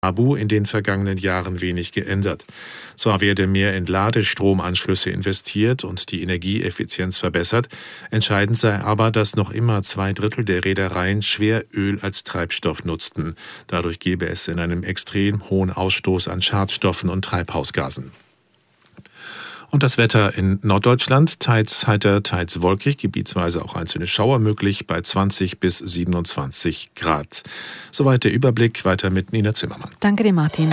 Abu in den vergangenen Jahren wenig geändert. Zwar werde mehr in Ladestromanschlüsse investiert und die Energieeffizienz verbessert, entscheidend sei aber, dass noch immer 2/3 der Reedereien Schweröl als Treibstoff nutzten. Dadurch gebe es in einem extrem hohen Ausstoß an Schadstoffen und Treibhausgasen. Und das Wetter in Norddeutschland, teils heiter, teils wolkig, gebietsweise auch einzelne Schauer möglich bei 20 bis 27 Grad. Soweit der Überblick, weiter mit Nina Zimmermann. Danke dir, Martin.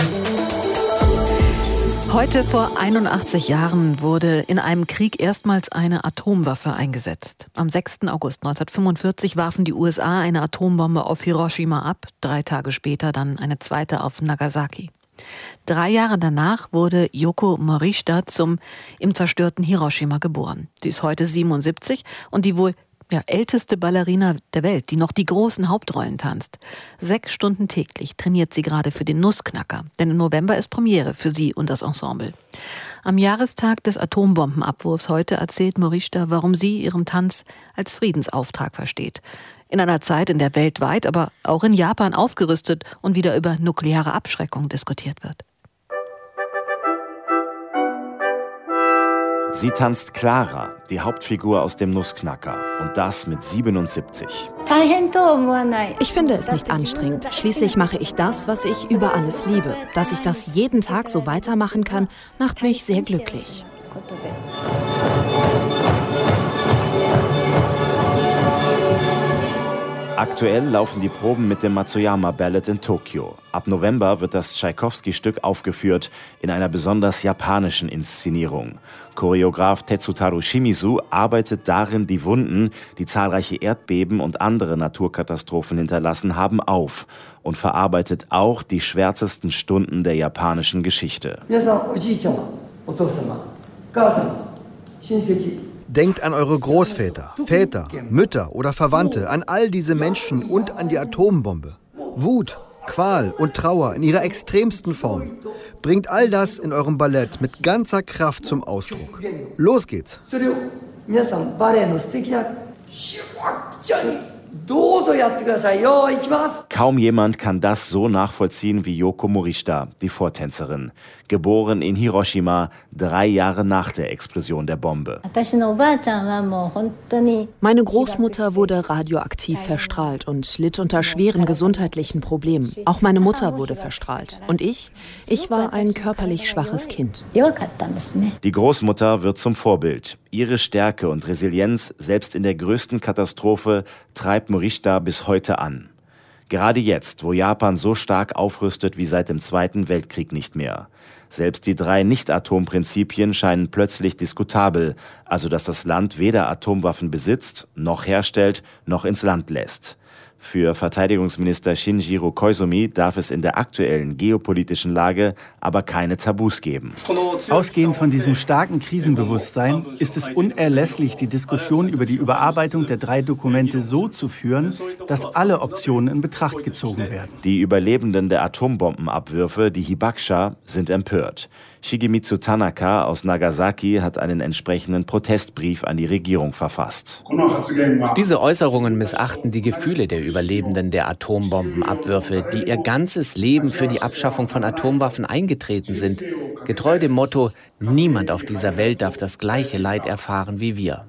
Heute vor 81 Jahren wurde in einem Krieg erstmals eine Atomwaffe eingesetzt. Am 6. August 1945 warfen die USA eine Atombombe auf Hiroshima ab, 3 Tage später dann eine zweite auf Nagasaki. 3 Jahre danach wurde Yoko Morishita im zerstörten Hiroshima geboren. Sie ist heute 77 und die wohl älteste Ballerina der Welt, die noch die großen Hauptrollen tanzt. 6 Stunden täglich trainiert sie gerade für den Nussknacker, denn im November ist Premiere für sie und das Ensemble. Am Jahrestag des Atombombenabwurfs heute erzählt Morishita, warum sie ihren Tanz als Friedensauftrag versteht. In einer Zeit, in der weltweit, aber auch in Japan aufgerüstet und wieder über nukleare Abschreckung diskutiert wird. Sie tanzt Clara, die Hauptfigur aus dem Nussknacker, und das mit 77. Ich finde es nicht anstrengend. Schließlich mache ich das, was ich über alles liebe. Dass ich das jeden Tag so weitermachen kann, macht mich sehr glücklich. Aktuell laufen die Proben mit dem Matsuyama Ballet in Tokio. Ab November wird das Tschaikowski-Stück aufgeführt in einer besonders japanischen Inszenierung. Choreograf Tetsutaru Shimizu arbeitet darin die Wunden, die zahlreiche Erdbeben und andere Naturkatastrophen hinterlassen haben, auf und verarbeitet auch die schwärzesten Stunden der japanischen Geschichte. Denkt an eure Großväter, Väter, Mütter oder Verwandte, an all diese Menschen und an die Atombombe. Wut, Qual und Trauer in ihrer extremsten Form. Bringt all das in eurem Ballett mit ganzer Kraft zum Ausdruck. Los geht's! Kaum jemand kann das so nachvollziehen wie Yoko Morishita, die Vortänzerin. Geboren in Hiroshima, 3 Jahre nach der Explosion der Bombe. Meine Großmutter wurde radioaktiv verstrahlt und litt unter schweren gesundheitlichen Problemen. Auch meine Mutter wurde verstrahlt. Und ich war ein körperlich schwaches Kind. Die Großmutter wird zum Vorbild. Ihre Stärke und Resilienz, selbst in der größten Katastrophe, treibt Morishita bis heute an. Gerade jetzt, wo Japan so stark aufrüstet wie seit dem Zweiten Weltkrieg nicht mehr. Selbst die 3 Nicht-Atom-Prinzipien scheinen plötzlich diskutabel, also dass das Land weder Atomwaffen besitzt, noch herstellt, noch ins Land lässt. Für Verteidigungsminister Shinjiro Koizumi darf es in der aktuellen geopolitischen Lage aber keine Tabus geben. Ausgehend von diesem starken Krisenbewusstsein ist es unerlässlich, die Diskussion über die Überarbeitung der 3 Dokumente so zu führen, dass alle Optionen in Betracht gezogen werden. Die Überlebenden der Atombombenabwürfe, die Hibakusha, sind empört. Shigemitsu Tanaka aus Nagasaki hat einen entsprechenden Protestbrief an die Regierung verfasst. Diese Äußerungen missachten die Gefühle der Überlebenden der Atombombenabwürfe, die ihr ganzes Leben für die Abschaffung von Atomwaffen eingetreten sind. Getreu dem Motto, niemand auf dieser Welt darf das gleiche Leid erfahren wie wir.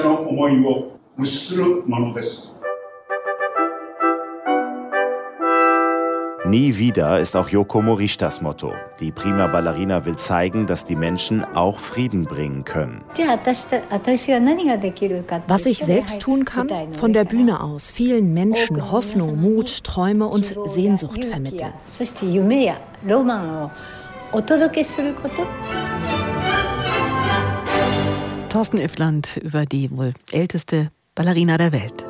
Nie wieder ist auch Yoko Morishitas Motto. Die prima Ballerina will zeigen, dass die Menschen auch Frieden bringen können. Was ich selbst tun kann? Von der Bühne aus vielen Menschen Hoffnung, Mut, Träume und Sehnsucht vermitteln. Thorsten Iffland über die wohl älteste Ballerina der Welt.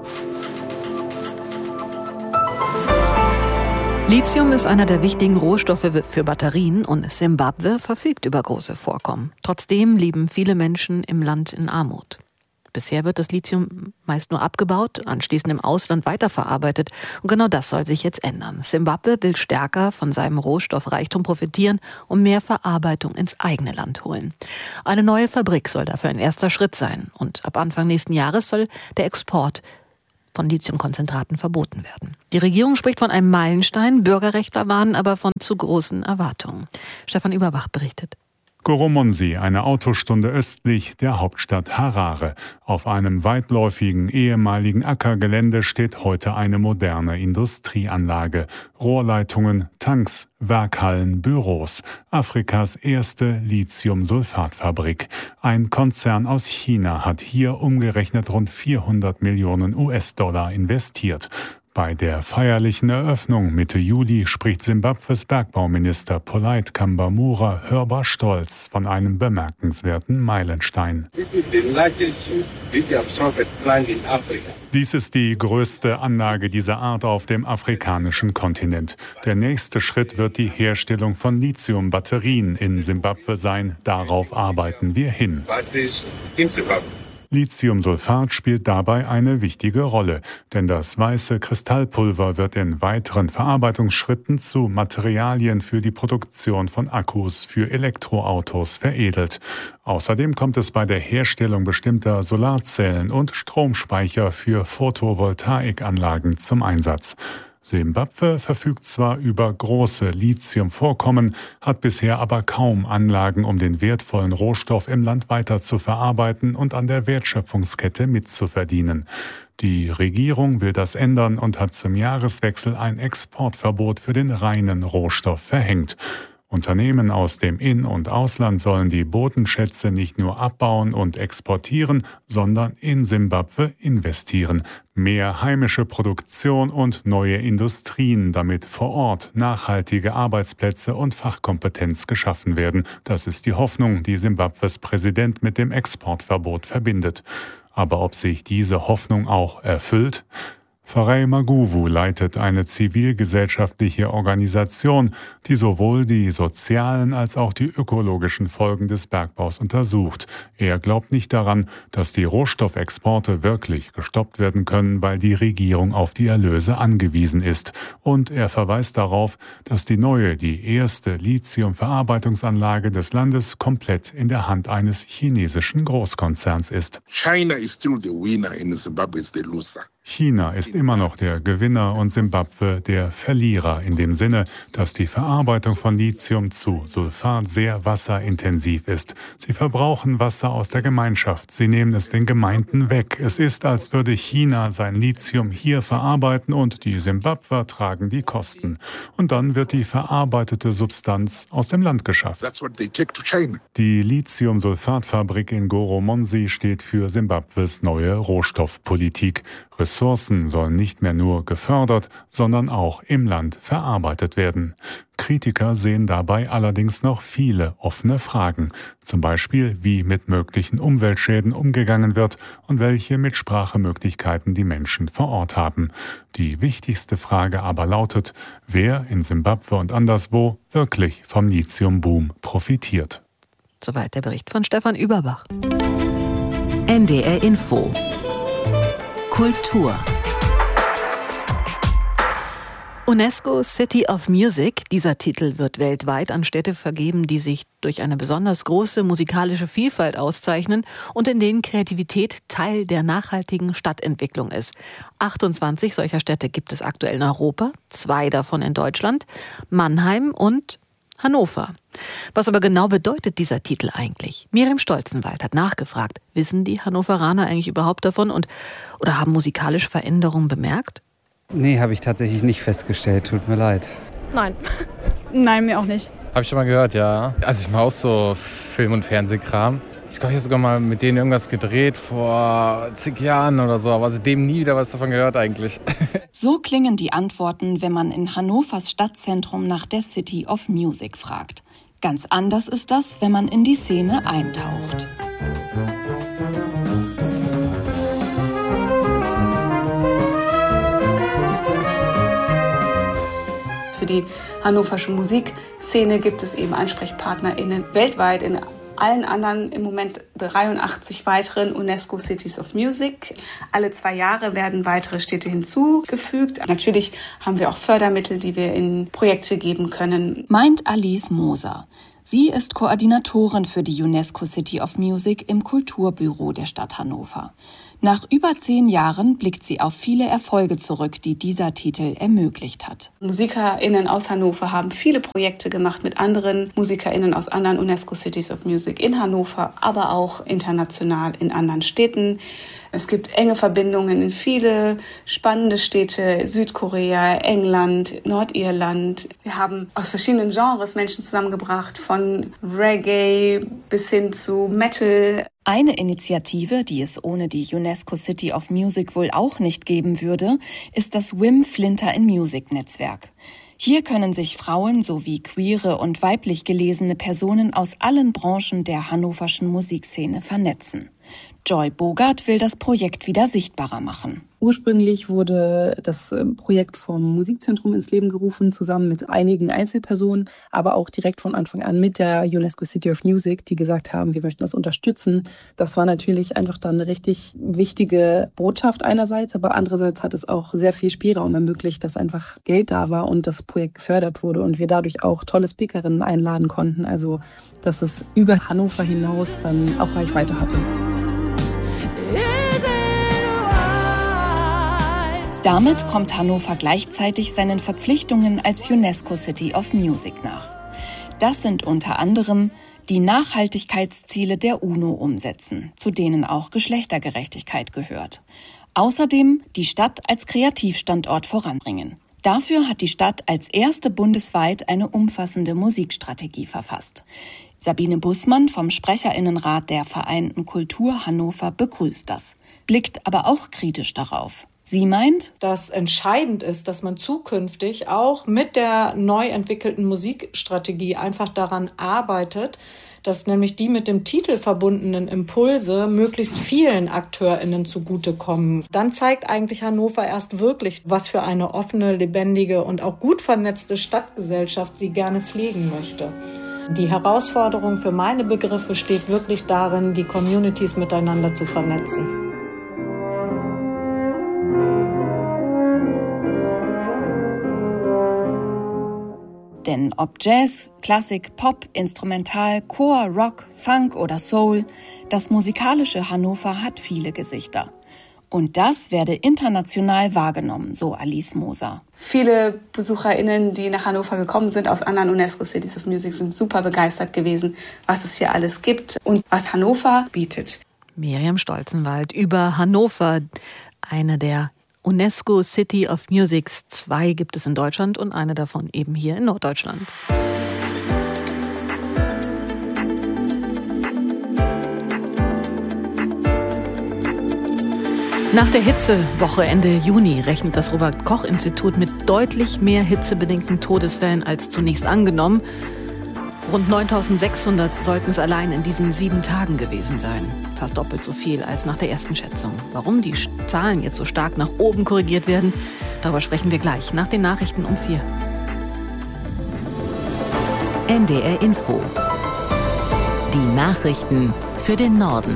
Lithium ist einer der wichtigen Rohstoffe für Batterien und Simbabwe verfügt über große Vorkommen. Trotzdem leben viele Menschen im Land in Armut. Bisher wird das Lithium meist nur abgebaut, anschließend im Ausland weiterverarbeitet. Und genau das soll sich jetzt ändern. Simbabwe will stärker von seinem Rohstoffreichtum profitieren und mehr Verarbeitung ins eigene Land holen. Eine neue Fabrik soll dafür ein erster Schritt sein. Und ab Anfang nächsten Jahres soll der Export von Lithiumkonzentraten verboten werden. Die Regierung spricht von einem Meilenstein, Bürgerrechtler warnen aber von zu großen Erwartungen. Stefan Überbach berichtet. Goromonzi, eine Autostunde östlich der Hauptstadt Harare. Auf einem weitläufigen ehemaligen Ackergelände steht heute eine moderne Industrieanlage. Rohrleitungen, Tanks, Werkhallen, Büros. Afrikas erste Lithiumsulfatfabrik. Ein Konzern aus China hat hier umgerechnet rund 400 Millionen US-Dollar investiert. Bei der feierlichen Eröffnung Mitte Juli spricht Simbabwes Bergbauminister Polite Kambamura hörbar stolz von einem bemerkenswerten Meilenstein. Dies ist die größte Anlage dieser Art auf dem afrikanischen Kontinent. Der nächste Schritt wird die Herstellung von Lithium-Batterien in Simbabwe sein. Darauf arbeiten wir hin. Lithiumsulfat spielt dabei eine wichtige Rolle, denn das weiße Kristallpulver wird in weiteren Verarbeitungsschritten zu Materialien für die Produktion von Akkus für Elektroautos veredelt. Außerdem kommt es bei der Herstellung bestimmter Solarzellen und Stromspeicher für Photovoltaikanlagen zum Einsatz. Simbabwe verfügt zwar über große Lithiumvorkommen, hat bisher aber kaum Anlagen, um den wertvollen Rohstoff im Land weiter zu verarbeiten und an der Wertschöpfungskette mitzuverdienen. Die Regierung will das ändern und hat zum Jahreswechsel ein Exportverbot für den reinen Rohstoff verhängt. Unternehmen aus dem In- und Ausland sollen die Bodenschätze nicht nur abbauen und exportieren, sondern in Simbabwe investieren. Mehr heimische Produktion und neue Industrien, damit vor Ort nachhaltige Arbeitsplätze und Fachkompetenz geschaffen werden. Das ist die Hoffnung, die Simbabwes Präsident mit dem Exportverbot verbindet. Aber ob sich diese Hoffnung auch erfüllt? Farai Maguwu leitet eine zivilgesellschaftliche Organisation, die sowohl die sozialen als auch die ökologischen Folgen des Bergbaus untersucht. Er glaubt nicht daran, dass die Rohstoffexporte wirklich gestoppt werden können, weil die Regierung auf die Erlöse angewiesen ist. Und er verweist darauf, dass die erste Lithiumverarbeitungsanlage des Landes komplett in der Hand eines chinesischen Großkonzerns ist. China is still the winner and Zimbabwe is the loser. China ist immer noch der Gewinner und Simbabwe der Verlierer in dem Sinne, dass die Verarbeitung von Lithium zu Sulfat sehr wasserintensiv ist. Sie verbrauchen Wasser aus der Gemeinschaft. Sie nehmen es den Gemeinden weg. Es ist, als würde China sein Lithium hier verarbeiten und die Simbabwer tragen die Kosten. Und dann wird die verarbeitete Substanz aus dem Land geschafft. Die Lithiumsulfatfabrik in Goromonzi steht für Simbabwes neue Rohstoffpolitik. Ressourcen sollen nicht mehr nur gefördert, sondern auch im Land verarbeitet werden. Kritiker sehen dabei allerdings noch viele offene Fragen. Zum Beispiel, wie mit möglichen Umweltschäden umgegangen wird und welche Mitsprachemöglichkeiten die Menschen vor Ort haben. Die wichtigste Frage aber lautet, wer in Simbabwe und anderswo wirklich vom Lithiumboom profitiert. Soweit der Bericht von Stefan Überbach. NDR Info Kultur. UNESCO City of Music, dieser Titel wird weltweit an Städte vergeben, die sich durch eine besonders große musikalische Vielfalt auszeichnen und in denen Kreativität Teil der nachhaltigen Stadtentwicklung ist. 28 solcher Städte gibt es aktuell in Europa, 2 davon in Deutschland, Mannheim und Hannover. Was aber genau bedeutet dieser Titel eigentlich? Miriam Stolzenwald hat nachgefragt. Wissen die Hannoveraner eigentlich überhaupt davon oder haben musikalische Veränderungen bemerkt? Nee, habe ich tatsächlich nicht festgestellt. Tut mir leid. Nein. Nein, mir auch nicht. Habe ich schon mal gehört, ja. Also ich mache auch so Film- und Fernsehkram. Ich glaube, ich habe sogar mal mit denen irgendwas gedreht vor zig Jahren oder so, aber seitdem nie wieder was davon gehört eigentlich. So klingen die Antworten, wenn man in Hannovers Stadtzentrum nach der City of Music fragt. Ganz anders ist das, wenn man in die Szene eintaucht. Für die hannoversche Musikszene gibt es eben AnsprechpartnerInnen weltweit in allen anderen im Moment 83 weiteren UNESCO Cities of Music. Alle 2 Jahre werden weitere Städte hinzugefügt. Natürlich haben wir auch Fördermittel, die wir in Projekte geben können. Meint Alice Moser. Sie ist Koordinatorin für die UNESCO City of Music im Kulturbüro der Stadt Hannover. Nach über 10 Jahren blickt sie auf viele Erfolge zurück, die dieser Titel ermöglicht hat. MusikerInnen aus Hannover haben viele Projekte gemacht mit anderen MusikerInnen aus anderen UNESCO Cities of Music in Hannover, aber auch international in anderen Städten. Es gibt enge Verbindungen in viele spannende Städte, Südkorea, England, Nordirland. Wir haben aus verschiedenen Genres Menschen zusammengebracht, von Reggae bis hin zu Metal. Eine Initiative, die es ohne die UNESCO City of Music wohl auch nicht geben würde, ist das Wim Flinter in Music Netzwerk. Hier können sich Frauen sowie queere und weiblich gelesene Personen aus allen Branchen der hannoverschen Musikszene vernetzen. Joy Bogart will das Projekt wieder sichtbarer machen. Ursprünglich wurde das Projekt vom Musikzentrum ins Leben gerufen, zusammen mit einigen Einzelpersonen, aber auch direkt von Anfang an mit der UNESCO City of Music, die gesagt haben, wir möchten das unterstützen. Das war natürlich einfach dann eine richtig wichtige Botschaft einerseits, aber andererseits hat es auch sehr viel Spielraum ermöglicht, dass einfach Geld da war und das Projekt gefördert wurde und wir dadurch auch tolle Speakerinnen einladen konnten, also dass es über Hannover hinaus dann auch Reichweite hatte. Damit kommt Hannover gleichzeitig seinen Verpflichtungen als UNESCO City of Music nach. Das sind unter anderem die Nachhaltigkeitsziele der UNO umsetzen, zu denen auch Geschlechtergerechtigkeit gehört. Außerdem die Stadt als Kreativstandort voranbringen. Dafür hat die Stadt als erste bundesweit eine umfassende Musikstrategie verfasst. Sabine Bussmann vom Sprecherinnenrat der Vereinten Kultur Hannover begrüßt das, blickt aber auch kritisch darauf. Sie meint, dass entscheidend ist, dass man zukünftig auch mit der neu entwickelten Musikstrategie einfach daran arbeitet, dass nämlich die mit dem Titel verbundenen Impulse möglichst vielen AkteurInnen zugutekommen. Dann zeigt eigentlich Hannover erst wirklich, was für eine offene, lebendige und auch gut vernetzte Stadtgesellschaft sie gerne pflegen möchte. Die Herausforderung für meine Begriffe steht wirklich darin, die Communities miteinander zu vernetzen. Denn ob Jazz, Klassik, Pop, Instrumental, Chor, Rock, Funk oder Soul, das musikalische Hannover hat viele Gesichter. Und das werde international wahrgenommen, so Alice Moser. Viele BesucherInnen, die nach Hannover gekommen sind aus anderen UNESCO Cities of Music, sind super begeistert gewesen, was es hier alles gibt und was Hannover bietet. Miriam Stolzenwald über Hannover, eine der UNESCO City of Musics. 2 gibt es in Deutschland und eine davon eben hier in Norddeutschland. Nach der Hitzewoche Ende Juni rechnet das Robert-Koch-Institut mit deutlich mehr hitzebedingten Todesfällen als zunächst angenommen. Rund 9.600 sollten es allein in diesen 7 Tagen gewesen sein. Fast doppelt so viel als nach der ersten Schätzung. Warum die Zahlen jetzt so stark nach oben korrigiert werden, darüber sprechen wir gleich nach den Nachrichten um 4. NDR Info. Die Nachrichten für den Norden.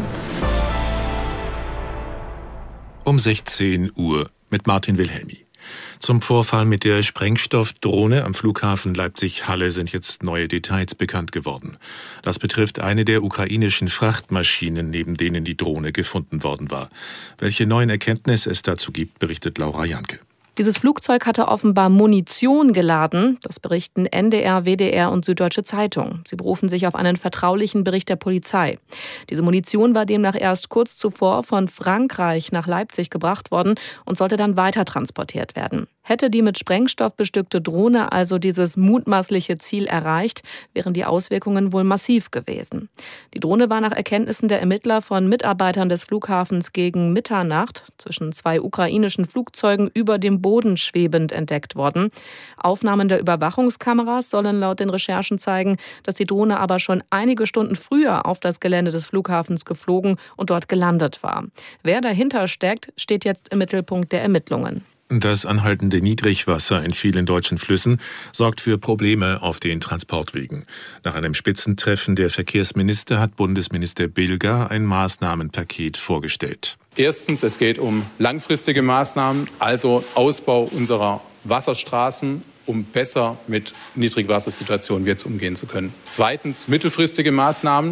Um 16 Uhr mit Martin Wilhelmi. Zum Vorfall mit der Sprengstoffdrohne am Flughafen Leipzig-Halle sind jetzt neue Details bekannt geworden. Das betrifft eine der ukrainischen Frachtmaschinen, neben denen die Drohne gefunden worden war. Welche neuen Erkenntnisse es dazu gibt, berichtet Laura Janke. Dieses Flugzeug hatte offenbar Munition geladen. Das berichten NDR, WDR und Süddeutsche Zeitung. Sie berufen sich auf einen vertraulichen Bericht der Polizei. Diese Munition war demnach erst kurz zuvor von Frankreich nach Leipzig gebracht worden und sollte dann weiter transportiert werden. Hätte die mit Sprengstoff bestückte Drohne also dieses mutmaßliche Ziel erreicht, wären die Auswirkungen wohl massiv gewesen. Die Drohne war nach Erkenntnissen der Ermittler von Mitarbeitern des Flughafens gegen Mitternacht zwischen 2 ukrainischen Flugzeugen über dem Boden schwebend entdeckt worden. Aufnahmen der Überwachungskameras sollen laut den Recherchen zeigen, dass die Drohne aber schon einige Stunden früher auf das Gelände des Flughafens geflogen und dort gelandet war. Wer dahinter steckt, steht jetzt im Mittelpunkt der Ermittlungen. Das anhaltende Niedrigwasser in vielen deutschen Flüssen sorgt für Probleme auf den Transportwegen. Nach einem Spitzentreffen der Verkehrsminister hat Bundesminister Bilger ein Maßnahmenpaket vorgestellt. Erstens, es geht um langfristige Maßnahmen, also Ausbau unserer Wasserstraßen, um besser mit Niedrigwassersituationen jetzt umgehen zu können. Zweitens, mittelfristige Maßnahmen,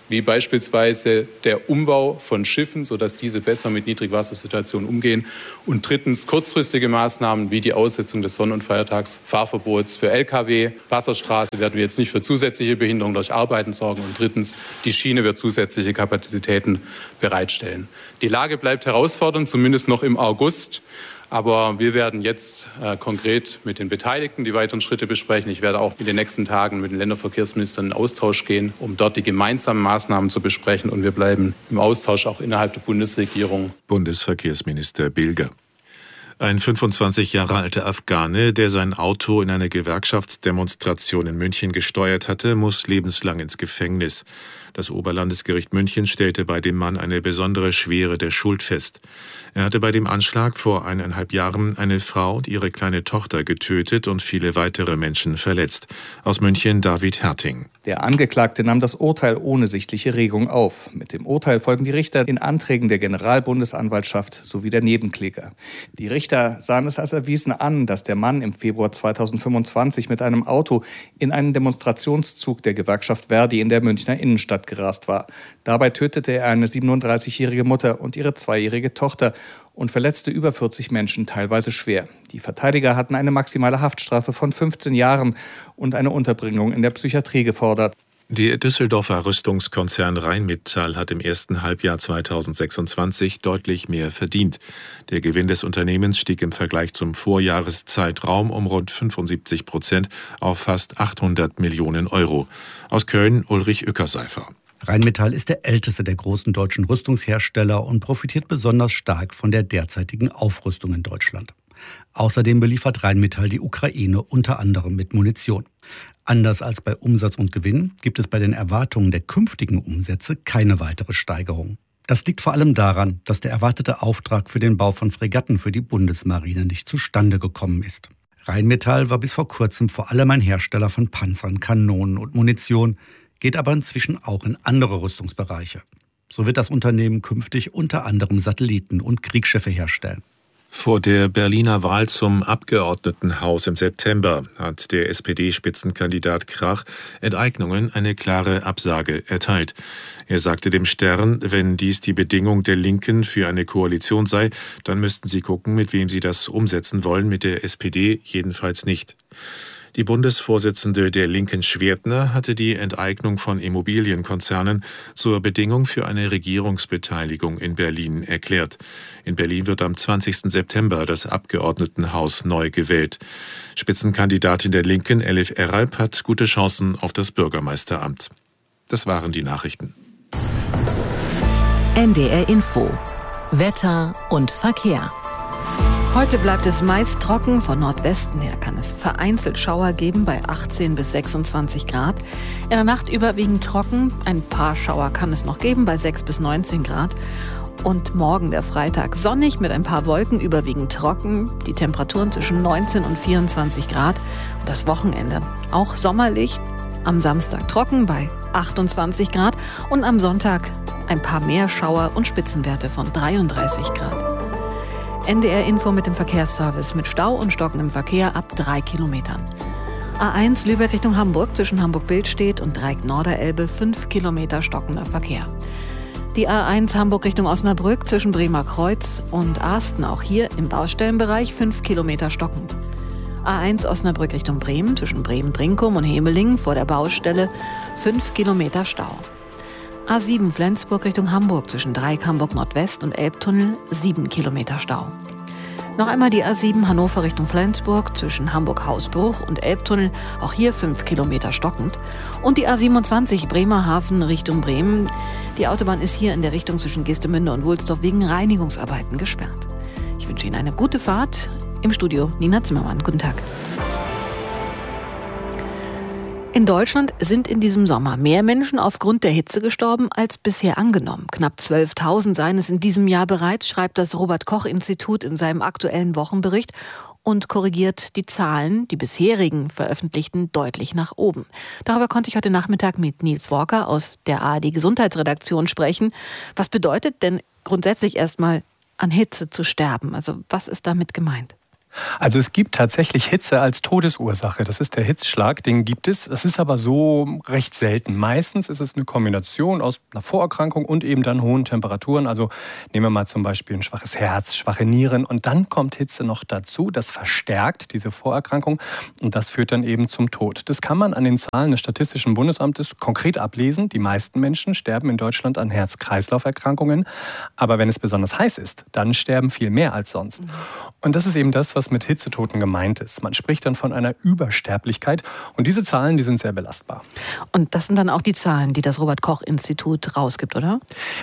wie beispielsweise der Umbau von Schiffen, sodass diese besser mit Niedrigwassersituationen umgehen. Und drittens kurzfristige Maßnahmen wie die Aussetzung des Sonn- und Feiertagsfahrverbots für Lkw. Wasserstraße werden wir jetzt nicht für zusätzliche Behinderung durch Arbeiten sorgen. Und drittens, die Schiene wird zusätzliche Kapazitäten bereitstellen. Die Lage bleibt herausfordernd, zumindest noch im August. Aber wir werden jetzt konkret mit den Beteiligten die weiteren Schritte besprechen. Ich werde auch in den nächsten Tagen mit den Länderverkehrsministern in Austausch gehen, um dort die gemeinsamen Maßnahmen zu besprechen. Und wir bleiben im Austausch auch innerhalb der Bundesregierung. Bundesverkehrsminister Bilger. Ein 25 Jahre alter Afghane, der sein Auto in einer Gewerkschaftsdemonstration in München gesteuert hatte, muss lebenslang ins Gefängnis. Das Oberlandesgericht München stellte bei dem Mann eine besondere Schwere der Schuld fest. Er hatte bei dem Anschlag vor 1,5 Jahren eine Frau und ihre kleine Tochter getötet und viele weitere Menschen verletzt. Aus München David Herting. Der Angeklagte nahm das Urteil ohne sichtliche Regung auf. Mit dem Urteil folgen die Richter den Anträgen der Generalbundesanwaltschaft sowie der Nebenkläger. Die Richter sahen es als erwiesen an, dass der Mann im Februar 2025 mit einem Auto in einen Demonstrationszug der Gewerkschaft Verdi in der Münchner Innenstadt gerast war. Dabei tötete er eine 37-jährige Mutter und ihre 2-jährige Tochter und verletzte über 40 Menschen, teilweise schwer. Die Verteidiger hatten eine maximale Haftstrafe von 15 Jahren und eine Unterbringung in der Psychiatrie gefordert. Der Düsseldorfer Rüstungskonzern Rheinmetall hat im ersten Halbjahr 2026 deutlich mehr verdient. Der Gewinn des Unternehmens stieg im Vergleich zum Vorjahreszeitraum um rund 75% auf fast 800 Millionen Euro. Aus Köln Ulrich Ueckerseifer. Rheinmetall ist der älteste der großen deutschen Rüstungshersteller und profitiert besonders stark von der derzeitigen Aufrüstung in Deutschland. Außerdem beliefert Rheinmetall die Ukraine unter anderem mit Munition. Anders als bei Umsatz und Gewinn gibt es bei den Erwartungen der künftigen Umsätze keine weitere Steigerung. Das liegt vor allem daran, dass der erwartete Auftrag für den Bau von Fregatten für die Bundesmarine nicht zustande gekommen ist. Rheinmetall war bis vor kurzem vor allem ein Hersteller von Panzern, Kanonen und Munition, geht aber inzwischen auch in andere Rüstungsbereiche. So wird das Unternehmen künftig unter anderem Satelliten und Kriegsschiffe herstellen. Vor der Berliner Wahl zum Abgeordnetenhaus im September hat der SPD-Spitzenkandidat Krach Enteignungen eine klare Absage erteilt. Er sagte dem Stern, wenn dies die Bedingung der Linken für eine Koalition sei, dann müssten sie gucken, mit wem sie das umsetzen wollen, mit der SPD jedenfalls nicht. Die Bundesvorsitzende der Linken Schwertner hatte die Enteignung von Immobilienkonzernen zur Bedingung für eine Regierungsbeteiligung in Berlin erklärt. In Berlin wird am 20. September das Abgeordnetenhaus neu gewählt. Spitzenkandidatin der Linken Elif Eralp hat gute Chancen auf das Bürgermeisteramt. Das waren die Nachrichten. NDR Info. Wetter und Verkehr. Heute bleibt es meist trocken. Von Nordwesten her kann es vereinzelt Schauer geben bei 18 bis 26 Grad. In der Nacht überwiegend trocken. Ein paar Schauer kann es noch geben bei 6 bis 19 Grad. Und morgen, der Freitag, sonnig mit ein paar Wolken, überwiegend trocken. Die Temperaturen zwischen 19 und 24 Grad. Und das Wochenende auch sommerlich. Am Samstag trocken bei 28 Grad. Und am Sonntag ein paar mehr Schauer und Spitzenwerte von 33 Grad. NDR Info mit dem Verkehrsservice mit Stau und stockendem Verkehr ab 3 Kilometern. A1 Lübeck Richtung Hamburg zwischen Hamburg-Billstedt und Dreieck-Norderelbe 5 Kilometer stockender Verkehr. Die A1 Hamburg Richtung Osnabrück zwischen Bremer Kreuz und Arsten, auch hier im Baustellenbereich 5 Kilometer stockend. A1 Osnabrück Richtung Bremen zwischen Bremen-Brinkum und Hemelingen vor der Baustelle 5 Kilometer Stau. A7 Flensburg Richtung Hamburg zwischen Dreieck Hamburg Nordwest und Elbtunnel 7 Kilometer Stau. Noch einmal die A7 Hannover Richtung Flensburg zwischen Hamburg-Hausbruch und Elbtunnel, auch hier 5 Kilometer stockend. Und die A27 Bremerhaven Richtung Bremen. Die Autobahn ist hier in der Richtung zwischen Geestemünde und Wulsdorf wegen Reinigungsarbeiten gesperrt. Ich wünsche Ihnen eine gute Fahrt. Im Studio Nina Zimmermann. Guten Tag. In Deutschland sind in diesem Sommer mehr Menschen aufgrund der Hitze gestorben als bisher angenommen. Knapp 12.000 seien es in diesem Jahr bereits, schreibt das Robert-Koch-Institut in seinem aktuellen Wochenbericht und korrigiert die Zahlen, die bisherigen veröffentlichten, deutlich nach oben. Darüber konnte ich heute Nachmittag mit Nils Walker aus der ARD-Gesundheitsredaktion sprechen. Was bedeutet denn grundsätzlich erstmal an Hitze zu sterben? Also was ist damit gemeint? Also es gibt tatsächlich Hitze als Todesursache. Das ist der Hitzschlag, den gibt es. Das ist aber so recht selten. Meistens ist es eine Kombination aus einer Vorerkrankung und eben dann hohen Temperaturen. Also nehmen wir mal zum Beispiel ein schwaches Herz, schwache Nieren und dann kommt Hitze noch dazu. Das verstärkt diese Vorerkrankung und das führt dann eben zum Tod. Das kann man an den Zahlen des Statistischen Bundesamtes konkret ablesen. Die meisten Menschen sterben in Deutschland an Herz-Kreislauf-Erkrankungen. Aber wenn es besonders heiß ist, dann sterben viel mehr als sonst. Und das ist eben das, was mit Hitzetoten gemeint ist. Man spricht dann von einer Übersterblichkeit und diese Zahlen, die sind sehr belastbar. Und das sind dann auch die Zahlen, die das Robert-Koch-Institut rausgibt, oder?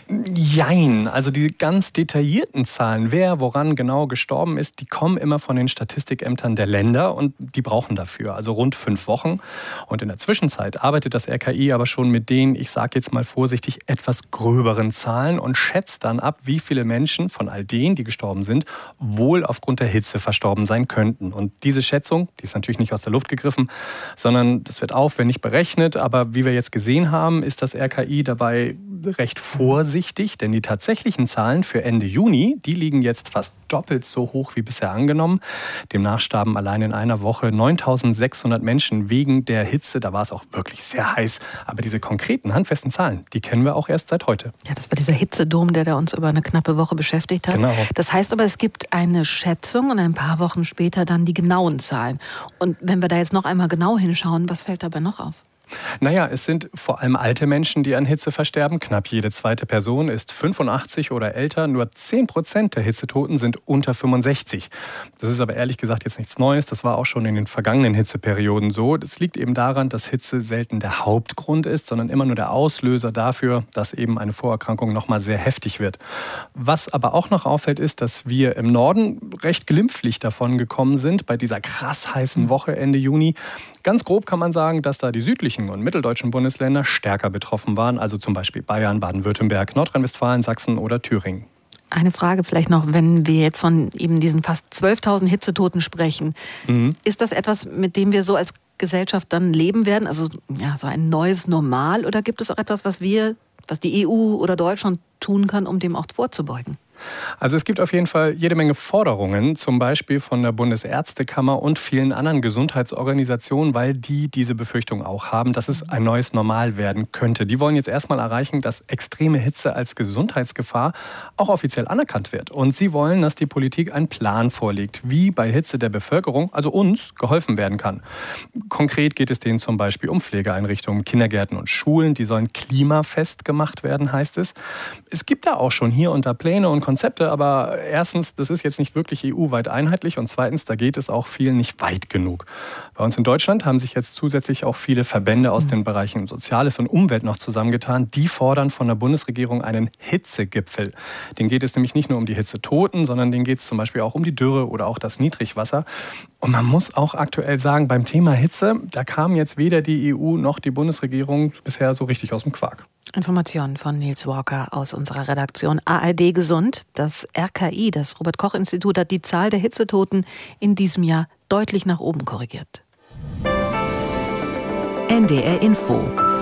Jein, also die ganz detaillierten Zahlen, wer woran genau gestorben ist, die kommen immer von den Statistikämtern der Länder und die brauchen dafür, also rund 5 Wochen. Und in der Zwischenzeit arbeitet das RKI aber schon mit den, ich sage jetzt mal vorsichtig, etwas gröberen Zahlen und schätzt dann ab, wie viele Menschen von all denen, die gestorben sind, wohl aufgrund der Hitze verstorben sein könnten. Und diese Schätzung, die ist natürlich nicht aus der Luft gegriffen, sondern das wird aufwendig berechnet. Aber wie wir jetzt gesehen haben, ist das RKI dabei recht vorsichtig, denn die tatsächlichen Zahlen für Ende Juni, die liegen jetzt fast doppelt so hoch wie bisher angenommen. Demnach starben allein in einer Woche 9.600 Menschen wegen der Hitze. Da war es auch wirklich sehr heiß. Aber diese konkreten, handfesten Zahlen, die kennen wir auch erst seit heute. Ja, das war dieser Hitzedom, der uns über eine knappe Woche beschäftigt hat. Genau. Das heißt aber, es gibt eine Schätzung und ein paar Wochen später dann die genauen Zahlen. Und wenn wir da jetzt noch einmal genau hinschauen, was fällt dabei noch auf? Naja, es sind vor allem alte Menschen, die an Hitze versterben. Knapp jede zweite Person ist 85 oder älter. Nur 10% der Hitzetoten sind unter 65. Das ist aber ehrlich gesagt jetzt nichts Neues. Das war auch schon in den vergangenen Hitzeperioden so. Das liegt eben daran, dass Hitze selten der Hauptgrund ist, sondern immer nur der Auslöser dafür, dass eben eine Vorerkrankung nochmal sehr heftig wird. Was aber auch noch auffällt, ist, dass wir im Norden recht glimpflich davon gekommen sind bei dieser krass heißen Woche Ende Juni. Ganz grob kann man sagen, dass da die südlichen und mitteldeutschen Bundesländer stärker betroffen waren, also zum Beispiel Bayern, Baden-Württemberg, Nordrhein-Westfalen, Sachsen oder Thüringen. Eine Frage vielleicht noch, wenn wir jetzt von eben diesen fast 12.000 Hitzetoten sprechen. Ist das etwas, mit dem wir so als Gesellschaft dann leben werden? Also ja, so ein neues Normal? Oder gibt es auch etwas, was die EU oder Deutschland tun kann, um dem auch vorzubeugen? Also es gibt auf jeden Fall jede Menge Forderungen, zum Beispiel von der Bundesärztekammer und vielen anderen Gesundheitsorganisationen, weil die diese Befürchtung auch haben, dass es ein neues Normal werden könnte. Die wollen jetzt erstmal erreichen, dass extreme Hitze als Gesundheitsgefahr auch offiziell anerkannt wird. Und sie wollen, dass die Politik einen Plan vorlegt, wie bei Hitze der Bevölkerung, also uns, geholfen werden kann. Konkret geht es denen zum Beispiel um Pflegeeinrichtungen, Kindergärten und Schulen. Die sollen klimafest gemacht werden, heißt es. Es gibt da auch schon hier und da Pläne und Konzepte, aber erstens, das ist jetzt nicht wirklich EU-weit einheitlich und zweitens, da geht es auch vielen nicht weit genug. Bei uns in Deutschland haben sich jetzt zusätzlich auch viele Verbände aus den Bereichen Soziales und Umwelt noch zusammengetan. Die fordern von der Bundesregierung einen Hitzegipfel. Den geht es nämlich nicht nur um die Hitzetoten, sondern denen geht es zum Beispiel auch um die Dürre oder auch das Niedrigwasser. Und man muss auch aktuell sagen, beim Thema Hitze, da kam jetzt weder die EU noch die Bundesregierung bisher so richtig aus dem Quark. Informationen von Nils Walker aus unserer Redaktion ARD Gesund. Das RKI, das Robert-Koch-Institut, hat die Zahl der Hitzetoten in diesem Jahr deutlich nach oben korrigiert. NDR Info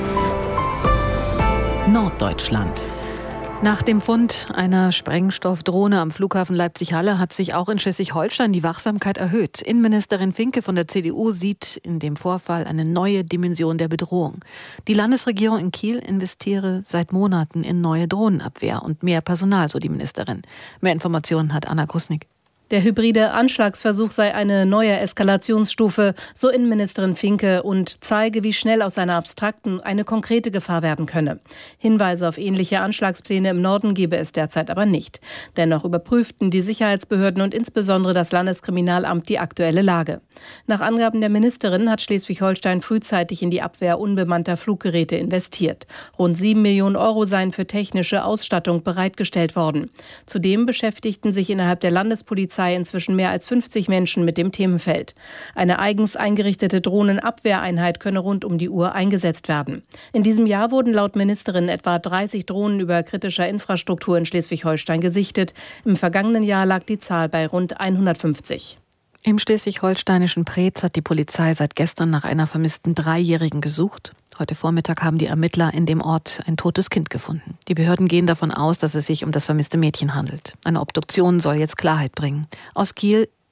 Norddeutschland. Nach dem Fund einer Sprengstoffdrohne am Flughafen Leipzig-Halle hat sich auch in Schleswig-Holstein die Wachsamkeit erhöht. Innenministerin Finke von der CDU sieht in dem Vorfall eine neue Dimension der Bedrohung. Die Landesregierung in Kiel investiere seit Monaten in neue Drohnenabwehr und mehr Personal, so die Ministerin. Mehr Informationen hat Anna Krusnick. Der hybride Anschlagsversuch sei eine neue Eskalationsstufe, so Innenministerin Finke, und zeige, wie schnell aus einer abstrakten eine konkrete Gefahr werden könne. Hinweise auf ähnliche Anschlagspläne im Norden gebe es derzeit aber nicht. Dennoch überprüften die Sicherheitsbehörden und insbesondere das Landeskriminalamt die aktuelle Lage. Nach Angaben der Ministerin hat Schleswig-Holstein frühzeitig in die Abwehr unbemannter Fluggeräte investiert. Rund 7 Millionen Euro seien für technische Ausstattung bereitgestellt worden. Zudem beschäftigten sich innerhalb der Landespolizei inzwischen mehr als 50 Menschen mit dem Themenfeld. Eine eigens eingerichtete Drohnenabwehreinheit könne rund um die Uhr eingesetzt werden. In diesem Jahr wurden laut Ministerin etwa 30 Drohnen über kritischer Infrastruktur in Schleswig-Holstein gesichtet. Im vergangenen Jahr lag die Zahl bei rund 150. Im schleswig-holsteinischen Preetz hat die Polizei seit gestern nach einer vermissten 3-Jährigen gesucht. Heute Vormittag haben die Ermittler in dem Ort ein totes Kind gefunden. Die Behörden gehen davon aus, dass es sich um das vermisste Mädchen handelt. Eine Obduktion soll jetzt Klarheit bringen. Aus Kiel,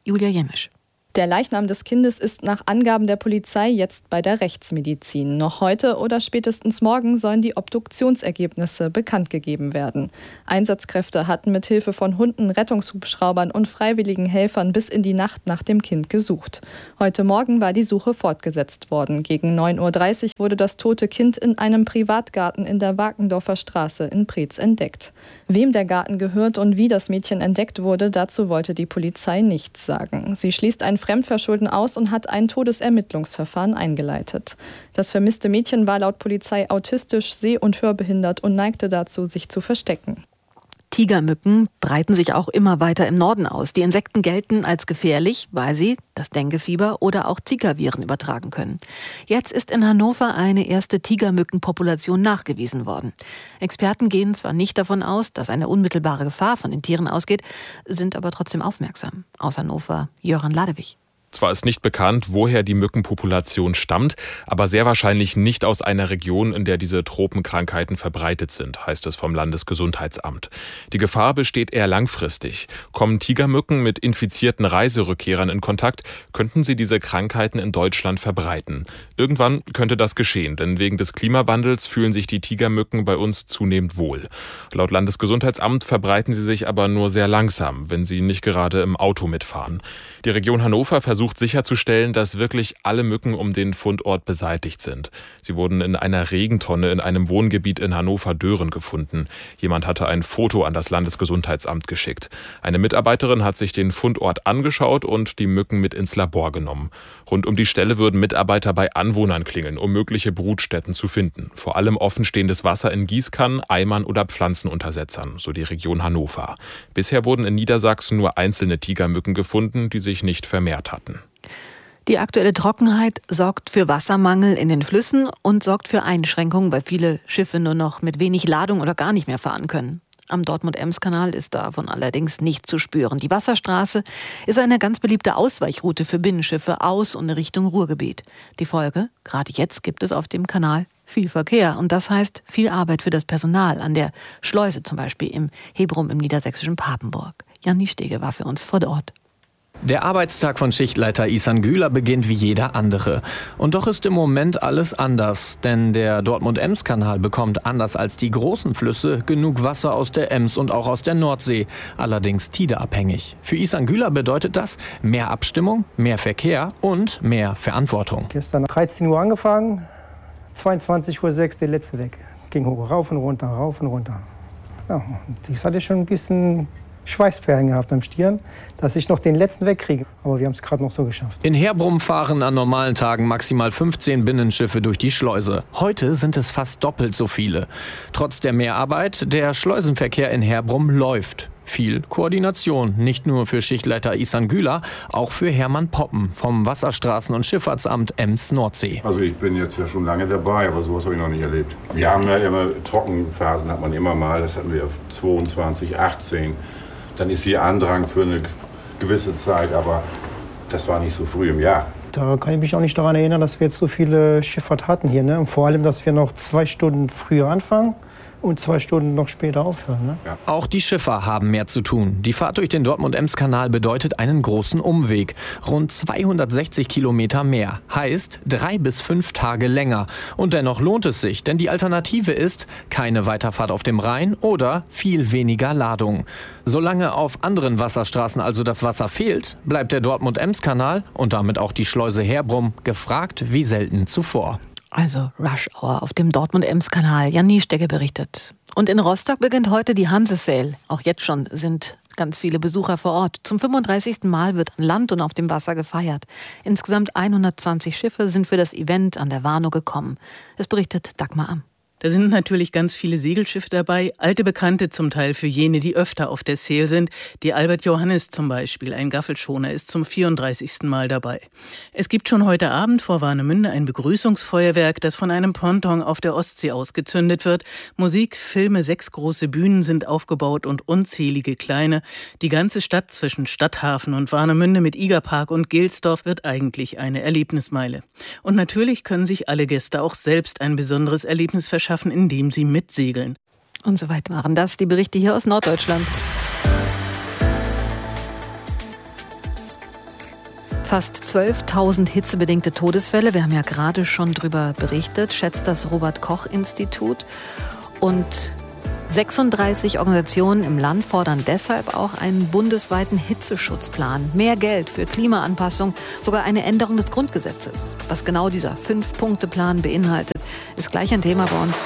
Julia Jenisch. Der Leichnam des Kindes ist nach Angaben der Polizei jetzt bei der Rechtsmedizin. Noch heute oder spätestens morgen sollen die Obduktionsergebnisse bekannt gegeben werden. Einsatzkräfte hatten mit Hilfe von Hunden, Rettungshubschraubern und freiwilligen Helfern bis in die Nacht nach dem Kind gesucht. Heute Morgen war die Suche fortgesetzt worden. Gegen 9:30 Uhr wurde das tote Kind in einem Privatgarten in der Wakendorfer Straße in Preetz entdeckt. Wem der Garten gehört und wie das Mädchen entdeckt wurde, dazu wollte die Polizei nichts sagen. Sie schließt ein Fremdverschulden aus und hat ein Todesermittlungsverfahren eingeleitet. Das vermisste Mädchen war laut Polizei autistisch, seh- und hörbehindert und neigte dazu, sich zu verstecken. Tigermücken breiten sich auch immer weiter im Norden aus. Die Insekten gelten als gefährlich, weil sie das Denguefieber oder auch Zika-Viren übertragen können. Jetzt ist in Hannover eine erste Tigermückenpopulation nachgewiesen worden. Experten gehen zwar nicht davon aus, dass eine unmittelbare Gefahr von den Tieren ausgeht, sind aber trotzdem aufmerksam. Aus Hannover, Jöran Ladewig. Zwar ist nicht bekannt, woher die Mückenpopulation stammt, aber sehr wahrscheinlich nicht aus einer Region, in der diese Tropenkrankheiten verbreitet sind, heißt es vom Landesgesundheitsamt. Die Gefahr besteht eher langfristig. Kommen Tigermücken mit infizierten Reiserückkehrern in Kontakt, könnten sie diese Krankheiten in Deutschland verbreiten. Irgendwann könnte das geschehen, denn wegen des Klimawandels fühlen sich die Tigermücken bei uns zunehmend wohl. Laut Landesgesundheitsamt verbreiten sie sich aber nur sehr langsam, wenn sie nicht gerade im Auto mitfahren. Die Region Hannover versucht sicherzustellen, dass wirklich alle Mücken um den Fundort beseitigt sind. Sie wurden in einer Regentonne in einem Wohngebiet in Hannover-Dören gefunden. Jemand hatte ein Foto an das Landesgesundheitsamt geschickt. Eine Mitarbeiterin hat sich den Fundort angeschaut und die Mücken mit ins Labor genommen. Rund um die Stelle würden Mitarbeiter bei Anwohnern klingeln, um mögliche Brutstätten zu finden. Vor allem offenstehendes Wasser in Gießkannen, Eimern oder Pflanzenuntersetzern, so die Region Hannover. Bisher wurden in Niedersachsen nur einzelne Tigermücken gefunden, die sich nicht vermehrt hatten. Die aktuelle Trockenheit sorgt für Wassermangel in den Flüssen und sorgt für Einschränkungen, weil viele Schiffe nur noch mit wenig Ladung oder gar nicht mehr fahren können. Am Dortmund-Ems-Kanal ist davon allerdings nicht zu spüren. Die Wasserstraße ist eine ganz beliebte Ausweichroute für Binnenschiffe aus und Richtung Ruhrgebiet. Die Folge: gerade jetzt gibt es auf dem Kanal viel Verkehr und das heißt viel Arbeit für das Personal an der Schleuse, zum Beispiel im Hebrum im niedersächsischen Papenburg. Janni Stege war für uns vor Ort. Der Arbeitstag von Schichtleiter Ihsan Güler beginnt wie jeder andere. Und doch ist im Moment alles anders. Denn der Dortmund-Ems-Kanal bekommt, anders als die großen Flüsse, genug Wasser aus der Ems und auch aus der Nordsee. Allerdings tideabhängig. Für Ihsan Güler bedeutet das mehr Abstimmung, mehr Verkehr und mehr Verantwortung. Gestern 13 Uhr angefangen, 22:06 Uhr der letzte weg. Ging hoch, rauf und runter, rauf und runter. Ja, das hatte schon ein bisschen Schweißperlen gehabt am Stirn, dass ich noch den letzten wegkriege. Aber wir haben es gerade noch so geschafft. In Herbrum fahren an normalen Tagen maximal 15 Binnenschiffe durch die Schleuse. Heute sind es fast doppelt so viele. Trotz der Mehrarbeit, der Schleusenverkehr in Herbrum läuft. Viel Koordination, nicht nur für Schichtleiter Ihsan Güler, auch für Hermann Poppen vom Wasserstraßen- und Schifffahrtsamt Ems-Nordsee. Also ich bin jetzt ja schon lange dabei, aber sowas habe ich noch nicht erlebt. Wir haben ja immer Trockenphasen, hat man immer mal, das hatten wir 22, 18. Dann ist hier Andrang für eine gewisse Zeit, aber das war nicht so früh im Jahr. Da kann ich mich auch nicht daran erinnern, dass wir jetzt so viele Schifffahrt hatten hier. Ne? Und vor allem, dass wir noch 2 Stunden früher anfangen und 2 Stunden noch später aufhören. Ne? Ja. Auch die Schiffer haben mehr zu tun. Die Fahrt durch den Dortmund-Ems-Kanal bedeutet einen großen Umweg. Rund 260 Kilometer mehr. Heißt 3 bis 5 Tage länger. Und dennoch lohnt es sich, denn die Alternative ist keine Weiterfahrt auf dem Rhein oder viel weniger Ladung. Solange auf anderen Wasserstraßen also das Wasser fehlt, bleibt der Dortmund-Ems-Kanal und damit auch die Schleuse Herbrum gefragt wie selten zuvor. Also Rush Hour auf dem Dortmund-Ems-Kanal. Janni Stegge berichtet. Und in Rostock beginnt heute die Hanse-Sail. Auch jetzt schon sind ganz viele Besucher vor Ort. Zum 35. Mal wird an Land und auf dem Wasser gefeiert. Insgesamt 120 Schiffe sind für das Event an der Warnow gekommen. Es berichtet Dagmar Am. Da sind natürlich ganz viele Segelschiffe dabei, alte Bekannte zum Teil für jene, die öfter auf der Sail sind. Die Albert Johannes zum Beispiel, ein Gaffelschoner, ist zum 34. Mal dabei. Es gibt schon heute Abend vor Warnemünde ein Begrüßungsfeuerwerk, das von einem Ponton auf der Ostsee ausgezündet wird. Musik, Filme, 6 große Bühnen sind aufgebaut und unzählige kleine. Die ganze Stadt zwischen Stadthafen und Warnemünde mit Igerpark und Gelsdorf wird eigentlich eine Erlebnismeile. Und natürlich können sich alle Gäste auch selbst ein besonderes Erlebnis verschaffen, indem sie mitsegeln. Und soweit waren das die Berichte hier aus Norddeutschland. Fast 12.000 hitzebedingte Todesfälle, wir haben ja gerade schon drüber berichtet, schätzt das Robert-Koch-Institut. Und 36 Organisationen im Land fordern deshalb auch einen bundesweiten Hitzeschutzplan, mehr Geld für Klimaanpassung, sogar eine Änderung des Grundgesetzes. Was genau dieser 5-Punkte-Plan beinhaltet, ist gleich ein Thema bei uns.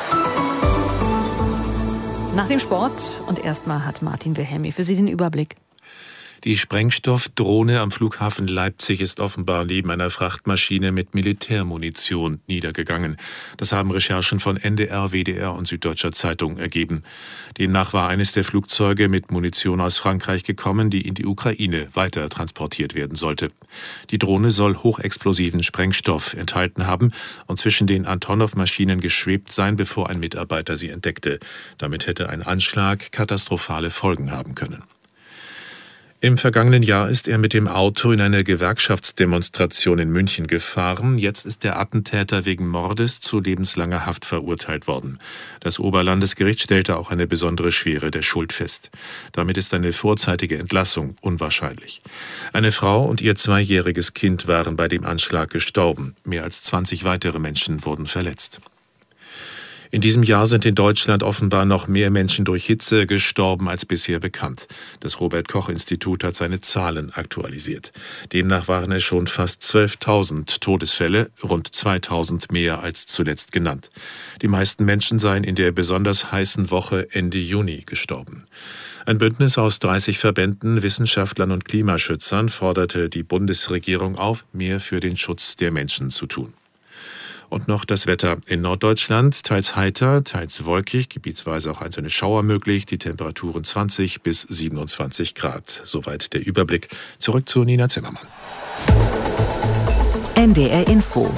Nach dem Sport und erstmal hat Martin Wilhelmi für Sie den Überblick. Die Sprengstoffdrohne am Flughafen Leipzig ist offenbar neben einer Frachtmaschine mit Militärmunition niedergegangen. Das haben Recherchen von NDR, WDR und Süddeutscher Zeitung ergeben. Demnach war eines der Flugzeuge mit Munition aus Frankreich gekommen, die in die Ukraine weiter transportiert werden sollte. Die Drohne soll hochexplosiven Sprengstoff enthalten haben und zwischen den Antonov-Maschinen geschwebt sein, bevor ein Mitarbeiter sie entdeckte. Damit hätte ein Anschlag katastrophale Folgen haben können. Im vergangenen Jahr ist er mit dem Auto in eine Gewerkschaftsdemonstration in München gefahren. Jetzt ist der Attentäter wegen Mordes zu lebenslanger Haft verurteilt worden. Das Oberlandesgericht stellte auch eine besondere Schwere der Schuld fest. Damit ist eine vorzeitige Entlassung unwahrscheinlich. Eine Frau und ihr 2-jähriges Kind waren bei dem Anschlag gestorben. Mehr als 20 weitere Menschen wurden verletzt. In diesem Jahr sind in Deutschland offenbar noch mehr Menschen durch Hitze gestorben als bisher bekannt. Das Robert-Koch-Institut hat seine Zahlen aktualisiert. Demnach waren es schon fast 12.000 Todesfälle, rund 2.000 mehr als zuletzt genannt. Die meisten Menschen seien in der besonders heißen Woche Ende Juni gestorben. Ein Bündnis aus 30 Verbänden, Wissenschaftlern und Klimaschützern forderte die Bundesregierung auf, mehr für den Schutz der Menschen zu tun. Und noch das Wetter in Norddeutschland, teils heiter, teils wolkig, gebietsweise auch einzelne Schauer möglich, die Temperaturen 20 bis 27 Grad. Soweit der Überblick. Zurück zu Nina Zimmermann. NDR Info.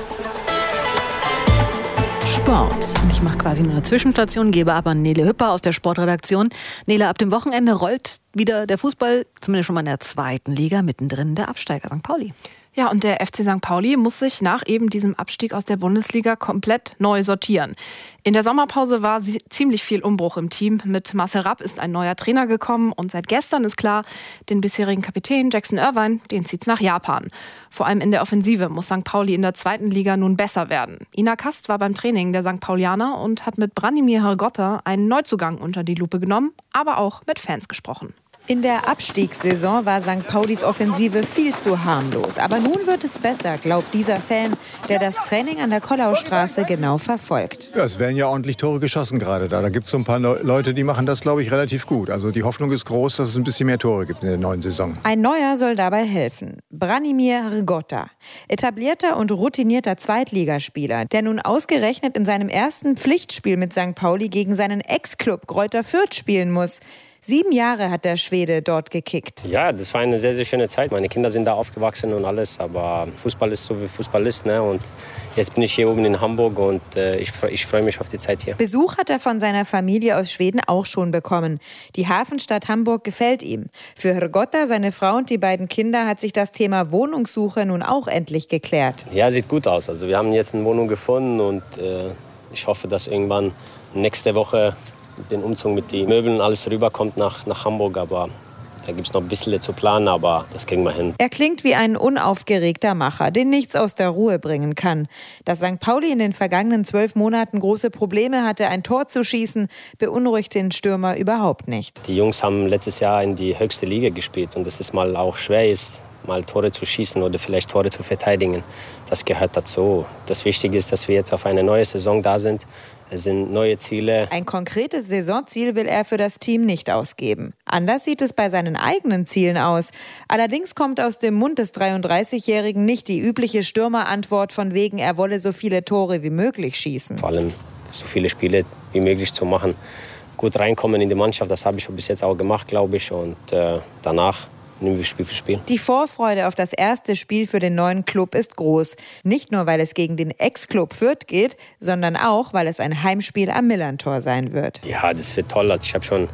Sport. Ich mache quasi nur eine Zwischenstation, gebe aber an Nele Hüpper aus der Sportredaktion. Nele, ab dem Wochenende rollt wieder der Fußball, zumindest schon mal in der 2. Liga, mittendrin der Absteiger St. Pauli. Ja, und der FC St. Pauli muss sich nach eben diesem Abstieg aus der Bundesliga komplett neu sortieren. In der Sommerpause war ziemlich viel Umbruch im Team. Mit Marcel Rapp ist ein neuer Trainer gekommen und seit gestern ist klar, den bisherigen Kapitän Jackson Irvine, den zieht's nach Japan. Vor allem in der Offensive muss St. Pauli in der 2. Liga nun besser werden. Ina Kast war beim Training der St. Paulianer und hat mit Branimir Hrgotta einen Neuzugang unter die Lupe genommen, aber auch mit Fans gesprochen. In der Abstiegssaison war St. Paulis Offensive viel zu harmlos. Aber nun wird es besser, glaubt dieser Fan, der das Training an der Kollaustraße genau verfolgt. Ja, es werden ja ordentlich Tore geschossen gerade da. Da gibt es so ein paar Leute, die machen das, glaube ich, relativ gut. Also die Hoffnung ist groß, dass es ein bisschen mehr Tore gibt in der neuen Saison. Ein neuer soll dabei helfen. Branimir Hrgotta. Etablierter und routinierter Zweitligaspieler, der nun ausgerechnet in seinem ersten Pflichtspiel mit St. Pauli gegen seinen Ex-Club Greuther Fürth spielen muss. 7 Jahre hat der Schwede dort gekickt. Ja, das war eine sehr, sehr schöne Zeit. Meine Kinder sind da aufgewachsen und alles. Aber Fußball ist so wie Fußball ist, ne? Und jetzt bin ich hier oben in Hamburg und ich freue mich auf die Zeit hier. Besuch hat er von seiner Familie aus Schweden auch schon bekommen. Die Hafenstadt Hamburg gefällt ihm. Für Hrgotta, seine Frau und die beiden Kinder hat sich das Thema Wohnungssuche nun auch endlich geklärt. Ja, sieht gut aus. Also wir haben jetzt eine Wohnung gefunden und ich hoffe, dass irgendwann nächste Woche den Umzug mit den Möbeln und alles rüberkommt nach Hamburg, aber da gibt es noch ein bisschen zu planen, aber das kriegen wir hin. Er klingt wie ein unaufgeregter Macher, den nichts aus der Ruhe bringen kann. Dass St. Pauli in den vergangenen 12 Monaten große Probleme hatte, ein Tor zu schießen, beunruhigt den Stürmer überhaupt nicht. Die Jungs haben letztes Jahr in die höchste Liga gespielt und dass es mal auch schwer ist, mal Tore zu schießen oder vielleicht Tore zu verteidigen. Das gehört dazu. Das Wichtige ist, dass wir jetzt auf eine neue Saison da sind. Es sind neue Ziele. Ein konkretes Saisonziel will er für das Team nicht ausgeben. Anders sieht es bei seinen eigenen Zielen aus. Allerdings kommt aus dem Mund des 33-Jährigen nicht die übliche Stürmerantwort von wegen, er wolle so viele Tore wie möglich schießen. Vor allem so viele Spiele wie möglich zu machen. Gut reinkommen in die Mannschaft, das habe ich bis jetzt auch gemacht, glaube ich. Und danach nehmen wir Spiel für Spiel. Die Vorfreude auf das erste Spiel für den neuen Club ist groß. Nicht nur, weil es gegen den Ex-Club Fürth geht, sondern auch, weil es ein Heimspiel am Millerntor sein wird. Ja, das wird toll. Ich habe schon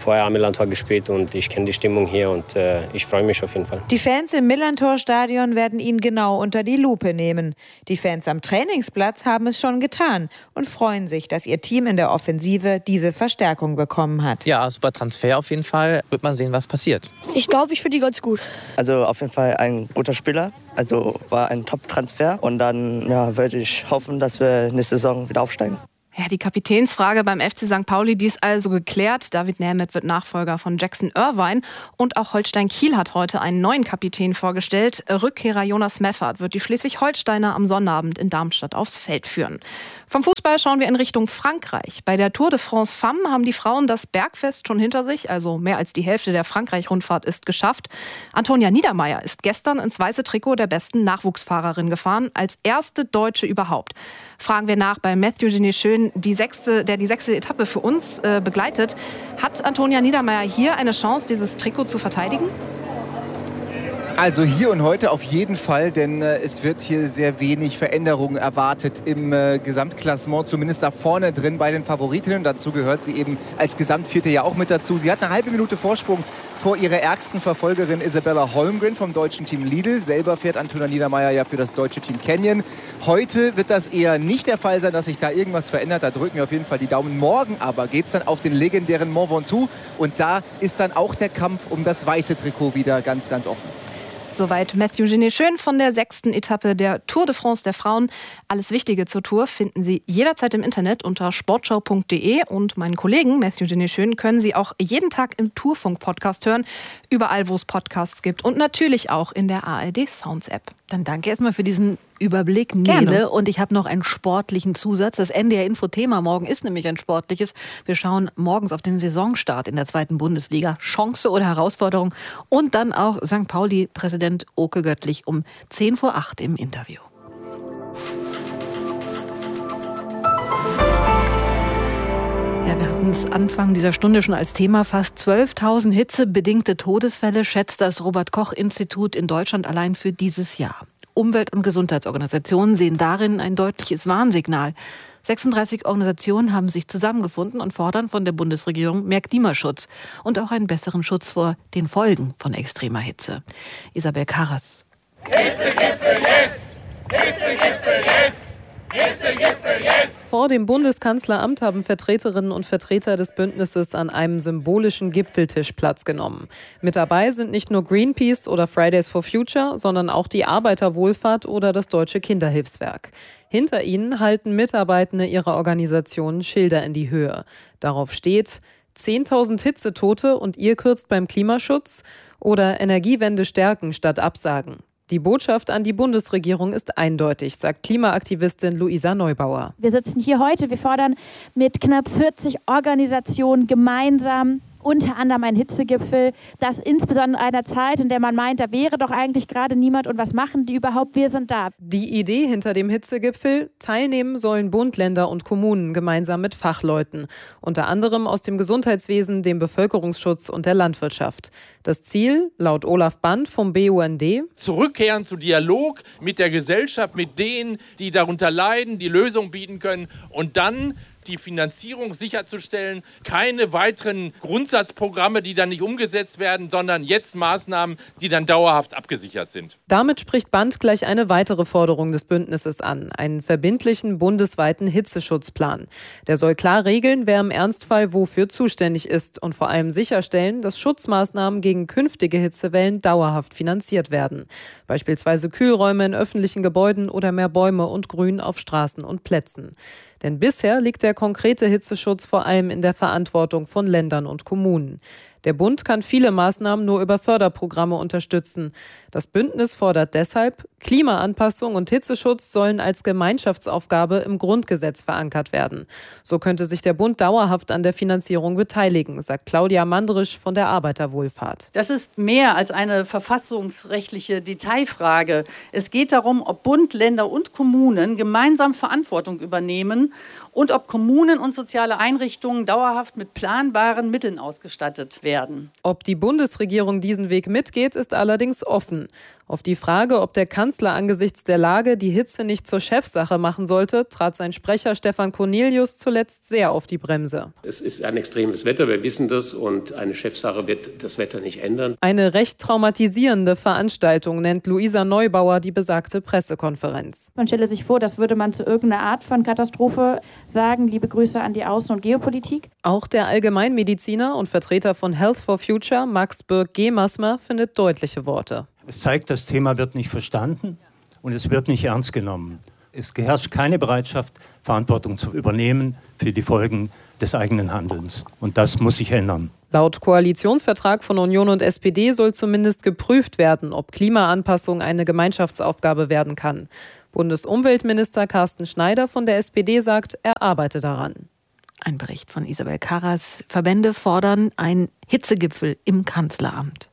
vorher am Millerntor gespielt und ich kenne die Stimmung hier und ich freue mich auf jeden Fall. Die Fans im Millerntor-Stadion werden ihn genau unter die Lupe nehmen. Die Fans am Trainingsplatz haben es schon getan und freuen sich, dass ihr Team in der Offensive diese Verstärkung bekommen hat. Ja, super Transfer auf jeden Fall. Wird man sehen, was passiert. Ich glaube, ich finde die ganz gut. Also auf jeden Fall ein guter Spieler. Also war ein Top-Transfer. Und dann würde ich hoffen, dass wir nächste Saison wieder aufsteigen. Ja, die Kapitänsfrage beim FC St. Pauli, die ist also geklärt. David Nemeth wird Nachfolger von Jackson Irvine. Und auch Holstein Kiel hat heute einen neuen Kapitän vorgestellt. Rückkehrer Jonas Meffert wird die Schleswig-Holsteiner am Sonnabend in Darmstadt aufs Feld führen. Vom Fußball schauen wir in Richtung Frankreich. Bei der Tour de France Femmes haben die Frauen das Bergfest schon hinter sich. Also mehr als die Hälfte der Frankreich-Rundfahrt ist geschafft. Antonia Niedermeyer ist gestern ins weiße Trikot der besten Nachwuchsfahrerin gefahren. Als erste Deutsche überhaupt. Fragen wir nach bei Matthew Genet-Schön, der die sechste Etappe für uns begleitet. Hat Antonia Niedermeyer hier eine Chance, dieses Trikot zu verteidigen? Also hier und heute auf jeden Fall, denn es wird hier sehr wenig Veränderungen erwartet im Gesamtklassement, zumindest da vorne drin bei den Favoritinnen. Dazu gehört sie eben als Gesamtvierte ja auch mit dazu. Sie hat eine halbe Minute Vorsprung vor ihrer ärgsten Verfolgerin Isabella Holmgren vom deutschen Team Lidl. Selber fährt Antonia Niedermeyer ja für das deutsche Team Canyon. Heute wird das eher nicht der Fall sein, dass sich da irgendwas verändert. Da drücken wir auf jeden Fall die Daumen. Morgen aber geht es dann auf den legendären Mont Ventoux und da ist dann auch der Kampf um das weiße Trikot wieder ganz, ganz offen. Soweit Matthew Genet-Schön von der 6. Etappe der Tour de France der Frauen. Alles Wichtige zur Tour finden Sie jederzeit im Internet unter sportschau.de. Und meinen Kollegen Matthew Genet-Schön können Sie auch jeden Tag im Tourfunk-Podcast hören. Überall, wo es Podcasts gibt. Und natürlich auch in der ARD Sounds App. Dann danke erstmal für diesen Überblick, Nele. Gerne. Und ich habe noch einen sportlichen Zusatz. Das NDR-Info-Thema morgen ist nämlich ein sportliches. Wir schauen morgens auf den Saisonstart in der 2. Bundesliga. Chance oder Herausforderung. Und dann auch St. Pauli-Präsident Oke Göttlich um 7:10 im Interview. Ja, wir hatten es Anfang dieser Stunde schon als Thema. Fast 12.000 hitzebedingte Todesfälle schätzt das Robert-Koch-Institut in Deutschland allein für dieses Jahr. Umwelt- und Gesundheitsorganisationen sehen darin ein deutliches Warnsignal. 36 Organisationen haben sich zusammengefunden und fordern von der Bundesregierung mehr Klimaschutz und auch einen besseren Schutz vor den Folgen von extremer Hitze. Isabel Karras. Hitzegipfel jetzt! Hitzegipfel jetzt! Hitzegipfel jetzt! Vor dem Bundeskanzleramt haben Vertreterinnen und Vertreter des Bündnisses an einem symbolischen Gipfeltisch Platz genommen. Mit dabei sind nicht nur Greenpeace oder Fridays for Future, sondern auch die Arbeiterwohlfahrt oder das Deutsche Kinderhilfswerk. Hinter ihnen halten Mitarbeitende ihrer Organisationen Schilder in die Höhe. Darauf steht: 10.000 Hitzetote und ihr kürzt beim Klimaschutz oder Energiewende stärken statt absagen. Die Botschaft an die Bundesregierung ist eindeutig, sagt Klimaaktivistin Luisa Neubauer. Wir sitzen hier heute, wir fordern mit knapp 40 Organisationen gemeinsam unter anderem ein Hitzegipfel, das insbesondere in einer Zeit, in der man meint, da wäre doch eigentlich gerade niemand und was machen die überhaupt, wir sind da. Die Idee hinter dem Hitzegipfel: teilnehmen sollen Bund, Länder und Kommunen gemeinsam mit Fachleuten, unter anderem aus dem Gesundheitswesen, dem Bevölkerungsschutz und der Landwirtschaft. Das Ziel, laut Olaf Band vom BUND: zurückkehren zu Dialog mit der Gesellschaft, mit denen, die darunter leiden, die Lösung bieten können und dann die Finanzierung sicherzustellen. Keine weiteren Grundsatzprogramme, die dann nicht umgesetzt werden, sondern jetzt Maßnahmen, die dann dauerhaft abgesichert sind. Damit spricht Band gleich eine weitere Forderung des Bündnisses an: einen verbindlichen bundesweiten Hitzeschutzplan. Der soll klar regeln, wer im Ernstfall wofür zuständig ist und vor allem sicherstellen, dass Schutzmaßnahmen gegen künftige Hitzewellen dauerhaft finanziert werden. Beispielsweise Kühlräume in öffentlichen Gebäuden oder mehr Bäume und Grün auf Straßen und Plätzen. Denn bisher liegt der konkrete Hitzeschutz vor allem in der Verantwortung von Ländern und Kommunen. Der Bund kann viele Maßnahmen nur über Förderprogramme unterstützen. Das Bündnis fordert deshalb: Klimaanpassung und Hitzeschutz sollen als Gemeinschaftsaufgabe im Grundgesetz verankert werden. So könnte sich der Bund dauerhaft an der Finanzierung beteiligen, sagt Claudia Mandrisch von der Arbeiterwohlfahrt. Das ist mehr als eine verfassungsrechtliche Detailfrage. Es geht darum, ob Bund, Länder und Kommunen gemeinsam Verantwortung übernehmen und ob Kommunen und soziale Einrichtungen dauerhaft mit planbaren Mitteln ausgestattet werden. Ob die Bundesregierung diesen Weg mitgeht, ist allerdings offen. Auf die Frage, ob der Kanzler angesichts der Lage die Hitze nicht zur Chefsache machen sollte, trat sein Sprecher Stefan Cornelius zuletzt sehr auf die Bremse. Es ist ein extremes Wetter, wir wissen das, und eine Chefsache wird das Wetter nicht ändern. Eine recht traumatisierende Veranstaltung nennt Luisa Neubauer die besagte Pressekonferenz. Man stelle sich vor, das würde man zu irgendeiner Art von Katastrophe sagen. Liebe Grüße an die Außen- und Geopolitik. Auch der Allgemeinmediziner und Vertreter von Health for Future, Max Birk-Gemasmer, findet deutliche Worte. Es zeigt, das Thema wird nicht verstanden und es wird nicht ernst genommen. Es herrscht keine Bereitschaft, Verantwortung zu übernehmen für die Folgen des eigenen Handelns. Und das muss sich ändern. Laut Koalitionsvertrag von Union und SPD soll zumindest geprüft werden, ob Klimaanpassung eine Gemeinschaftsaufgabe werden kann. Bundesumweltminister Carsten Schneider von der SPD sagt, er arbeite daran. Ein Bericht von Isabel Karras. Verbände fordern einen Hitzegipfel im Kanzleramt.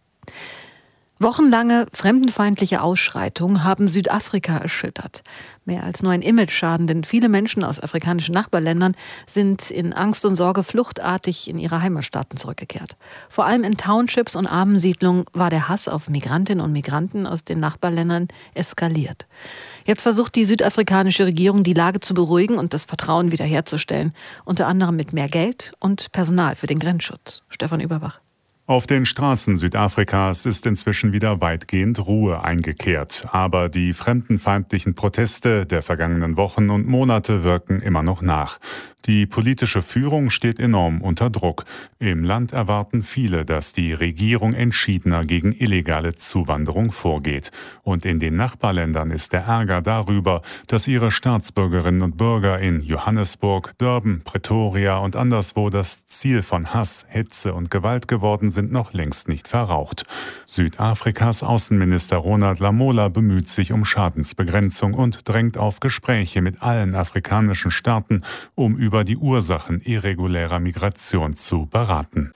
Wochenlange fremdenfeindliche Ausschreitungen haben Südafrika erschüttert. Mehr als nur ein Imageschaden, denn viele Menschen aus afrikanischen Nachbarländern sind in Angst und Sorge fluchtartig in ihre Heimatstaaten zurückgekehrt. Vor allem in Townships und armen Siedlungen war der Hass auf Migrantinnen und Migranten aus den Nachbarländern eskaliert. Jetzt versucht die südafrikanische Regierung, die Lage zu beruhigen und das Vertrauen wiederherzustellen, unter anderem mit mehr Geld und Personal für den Grenzschutz. Stefan Überbach. Auf den Straßen Südafrikas ist inzwischen wieder weitgehend Ruhe eingekehrt. Aber die fremdenfeindlichen Proteste der vergangenen Wochen und Monate wirken immer noch nach. Die politische Führung steht enorm unter Druck. Im Land erwarten viele, dass die Regierung entschiedener gegen illegale Zuwanderung vorgeht. Und in den Nachbarländern ist der Ärger darüber, dass ihre Staatsbürgerinnen und Bürger in Johannesburg, Durban, Pretoria und anderswo das Ziel von Hass, Hetze und Gewalt geworden sind, noch längst nicht verraucht. Südafrikas Außenminister Ronald Lamola bemüht sich um Schadensbegrenzung und drängt auf Gespräche mit allen afrikanischen Staaten, um über die Ursachen irregulärer Migration zu beraten.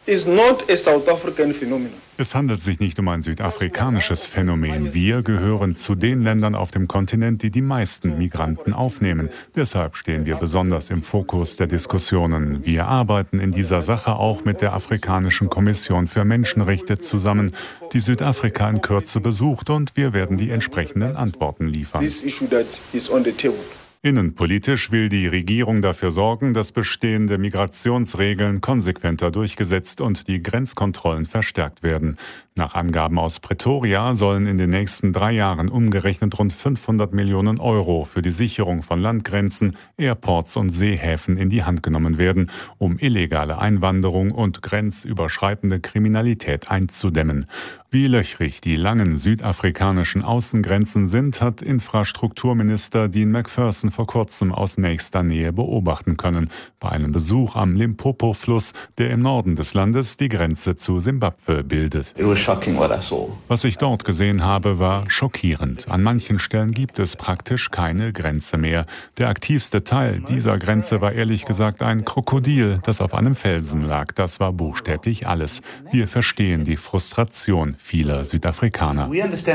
Es handelt sich nicht um ein südafrikanisches Phänomen. Wir gehören zu den Ländern auf dem Kontinent, die die meisten Migranten aufnehmen. Deshalb stehen wir besonders im Fokus der Diskussionen. Wir arbeiten in dieser Sache auch mit der Afrikanischen Kommission für Menschenrechte zusammen, die Südafrika in Kürze besucht, und wir werden die entsprechenden Antworten liefern. Innenpolitisch will die Regierung dafür sorgen, dass bestehende Migrationsregeln konsequenter durchgesetzt und die Grenzkontrollen verstärkt werden. Nach Angaben aus Pretoria sollen in den nächsten 3 Jahren umgerechnet rund 500 Millionen Euro für die Sicherung von Landgrenzen, Airports und Seehäfen in die Hand genommen werden, um illegale Einwanderung und grenzüberschreitende Kriminalität einzudämmen. Wie löchrig die langen südafrikanischen Außengrenzen sind, hat Infrastrukturminister Dean Macpherson vor kurzem aus nächster Nähe beobachten können, bei einem Besuch am Limpopo-Fluss, der im Norden des Landes die Grenze zu Simbabwe bildet. Was ich dort gesehen habe, war schockierend. An manchen Stellen gibt es praktisch keine Grenze mehr. Der aktivste Teil dieser Grenze war ehrlich gesagt ein Krokodil, das auf einem Felsen lag. Das war buchstäblich alles. Wir verstehen die Frustration vieler Südafrikaner.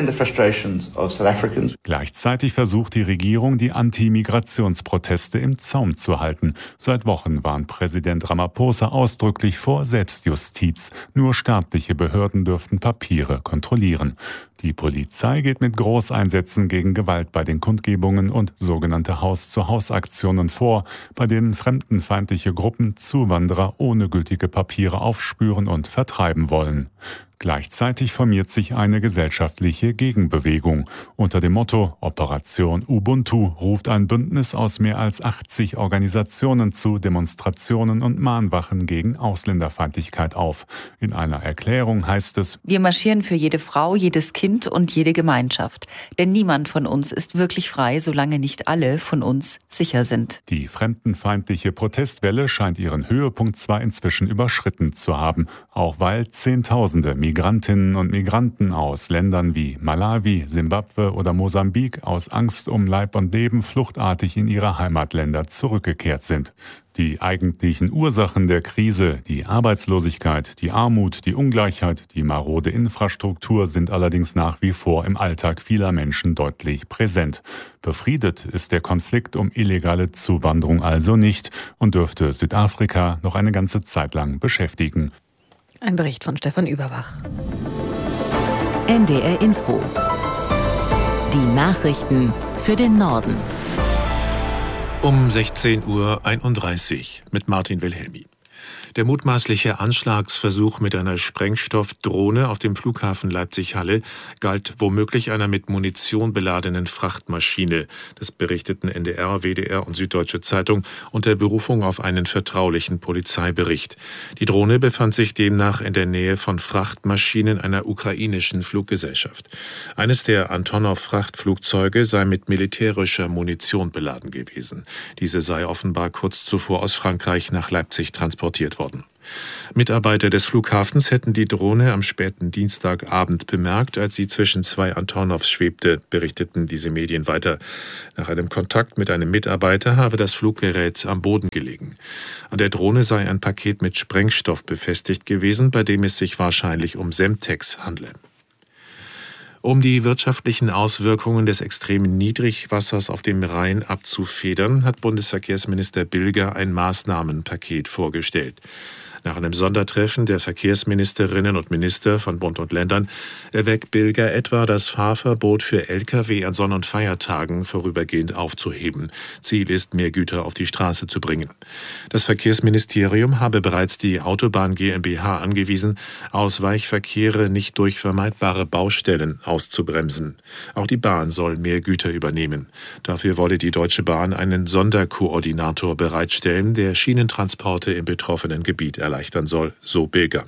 Gleichzeitig versucht die Regierung, die Anti-Migrationsproteste im Zaum zu halten. Seit Wochen warnt Präsident Ramaphosa ausdrücklich vor Selbstjustiz. Nur staatliche Behörden dürften Papiere kontrollieren. Die Polizei geht mit Großeinsätzen gegen Gewalt bei den Kundgebungen und sogenannte Haus-zu-Haus-Aktionen vor, bei denen fremdenfeindliche Gruppen Zuwanderer ohne gültige Papiere aufspüren und vertreiben wollen. Gleichzeitig formiert sich eine gesellschaftliche Gegenbewegung. Unter dem Motto Operation Ubuntu ruft ein Bündnis aus mehr als 80 Organisationen zu Demonstrationen und Mahnwachen gegen Ausländerfeindlichkeit auf. In einer Erklärung heißt es: Wir marschieren für jede Frau, jedes Kind und jede Gemeinschaft. Denn niemand von uns ist wirklich frei, solange nicht alle von uns sicher sind. Die fremdenfeindliche Protestwelle scheint ihren Höhepunkt zwar inzwischen überschritten zu haben, auch weil Zehntausende Migrantinnen und Migranten aus Ländern wie Malawi, Simbabwe oder Mosambik aus Angst um Leib und Leben fluchtartig in ihre Heimatländer zurückgekehrt sind. Die eigentlichen Ursachen der Krise, die Arbeitslosigkeit, die Armut, die Ungleichheit, die marode Infrastruktur sind allerdings nach wie vor im Alltag vieler Menschen deutlich präsent. Befriedet ist der Konflikt um illegale Zuwanderung also nicht und dürfte Südafrika noch eine ganze Zeit lang beschäftigen. Ein Bericht von Stefan Überbach. NDR Info. Die Nachrichten für den Norden. Um 16:31 Uhr mit Martin Wilhelmi. Der mutmaßliche Anschlagsversuch mit einer Sprengstoffdrohne auf dem Flughafen Leipzig-Halle galt womöglich einer mit Munition beladenen Frachtmaschine. Das berichteten NDR, WDR und Süddeutsche Zeitung unter Berufung auf einen vertraulichen Polizeibericht. Die Drohne befand sich demnach in der Nähe von Frachtmaschinen einer ukrainischen Fluggesellschaft. Eines der Antonov-Frachtflugzeuge sei mit militärischer Munition beladen gewesen. Diese sei offenbar kurz zuvor aus Frankreich nach Leipzig transportiert worden. Mitarbeiter des Flughafens hätten die Drohne am späten Dienstagabend bemerkt, als sie zwischen zwei Antonovs schwebte, berichteten diese Medien weiter. Nach einem Kontakt mit einem Mitarbeiter habe das Fluggerät am Boden gelegen. An der Drohne sei ein Paket mit Sprengstoff befestigt gewesen, bei dem es sich wahrscheinlich um Semtex handle. Um die wirtschaftlichen Auswirkungen des extremen Niedrigwassers auf dem Rhein abzufedern, hat Bundesverkehrsminister Bilger ein Maßnahmenpaket vorgestellt. Nach einem Sondertreffen der Verkehrsministerinnen und Minister von Bund und Ländern erwägt Bilger etwa, das Fahrverbot für Lkw an Sonn- und Feiertagen vorübergehend aufzuheben. Ziel ist, mehr Güter auf die Straße zu bringen. Das Verkehrsministerium habe bereits die Autobahn GmbH angewiesen, Ausweichverkehre nicht durch vermeidbare Baustellen auszubremsen. Auch die Bahn soll mehr Güter übernehmen. Dafür wolle die Deutsche Bahn einen Sonderkoordinator bereitstellen, der Schienentransporte im betroffenen Gebiet erleichtern soll, so Bilger.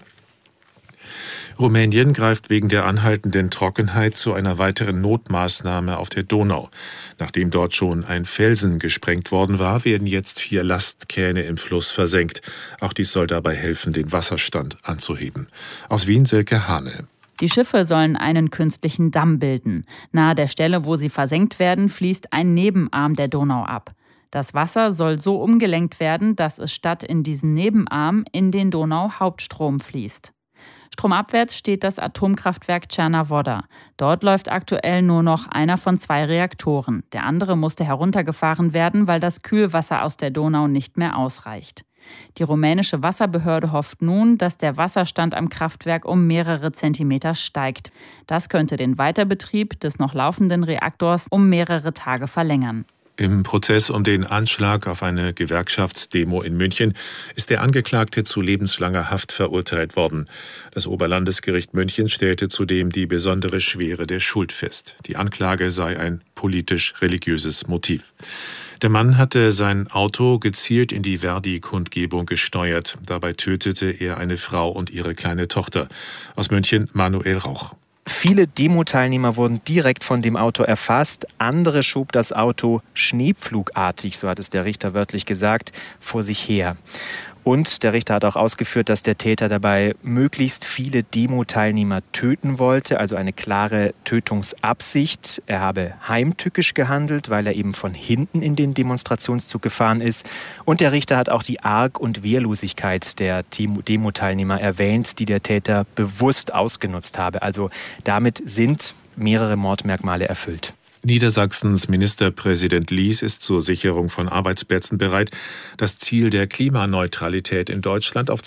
Rumänien greift wegen der anhaltenden Trockenheit zu einer weiteren Notmaßnahme auf der Donau. Nachdem dort schon ein Felsen gesprengt worden war, werden jetzt 4 Lastkähne im Fluss versenkt. Auch dies soll dabei helfen, den Wasserstand anzuheben. Aus Wien Silke Hane. Die Schiffe sollen einen künstlichen Damm bilden. Nahe der Stelle, wo sie versenkt werden, fließt ein Nebenarm der Donau ab. Das Wasser soll so umgelenkt werden, dass es statt in diesen Nebenarm in den Donau-Hauptstrom fließt. Stromabwärts steht das Atomkraftwerk Czerna-Woda. Dort läuft aktuell nur noch einer von 2 Reaktoren. Der andere musste heruntergefahren werden, weil das Kühlwasser aus der Donau nicht mehr ausreicht. Die rumänische Wasserbehörde hofft nun, dass der Wasserstand am Kraftwerk um mehrere Zentimeter steigt. Das könnte den Weiterbetrieb des noch laufenden Reaktors um mehrere Tage verlängern. Im Prozess um den Anschlag auf eine Gewerkschaftsdemo in München ist der Angeklagte zu lebenslanger Haft verurteilt worden. Das Oberlandesgericht München stellte zudem die besondere Schwere der Schuld fest. Die Anklage sei ein politisch-religiöses Motiv. Der Mann hatte sein Auto gezielt in die Verdi-Kundgebung gesteuert. Dabei tötete er eine Frau und ihre kleine Tochter. Aus München Manuel Rauch. Viele Demo-Teilnehmer wurden direkt von dem Auto erfasst. Andere schob das Auto schneepflugartig, so hat es der Richter wörtlich gesagt, vor sich her. Und der Richter hat auch ausgeführt, dass der Täter dabei möglichst viele Demo-Teilnehmer töten wollte, also eine klare Tötungsabsicht. Er habe heimtückisch gehandelt, weil er eben von hinten in den Demonstrationszug gefahren ist. Und der Richter hat auch die Arg- und Wehrlosigkeit der Demo-Teilnehmer erwähnt, die der Täter bewusst ausgenutzt habe. Also damit sind mehrere Mordmerkmale erfüllt. Niedersachsens Ministerpräsident Lies ist zur Sicherung von Arbeitsplätzen bereit, das Ziel der Klimaneutralität in Deutschland auf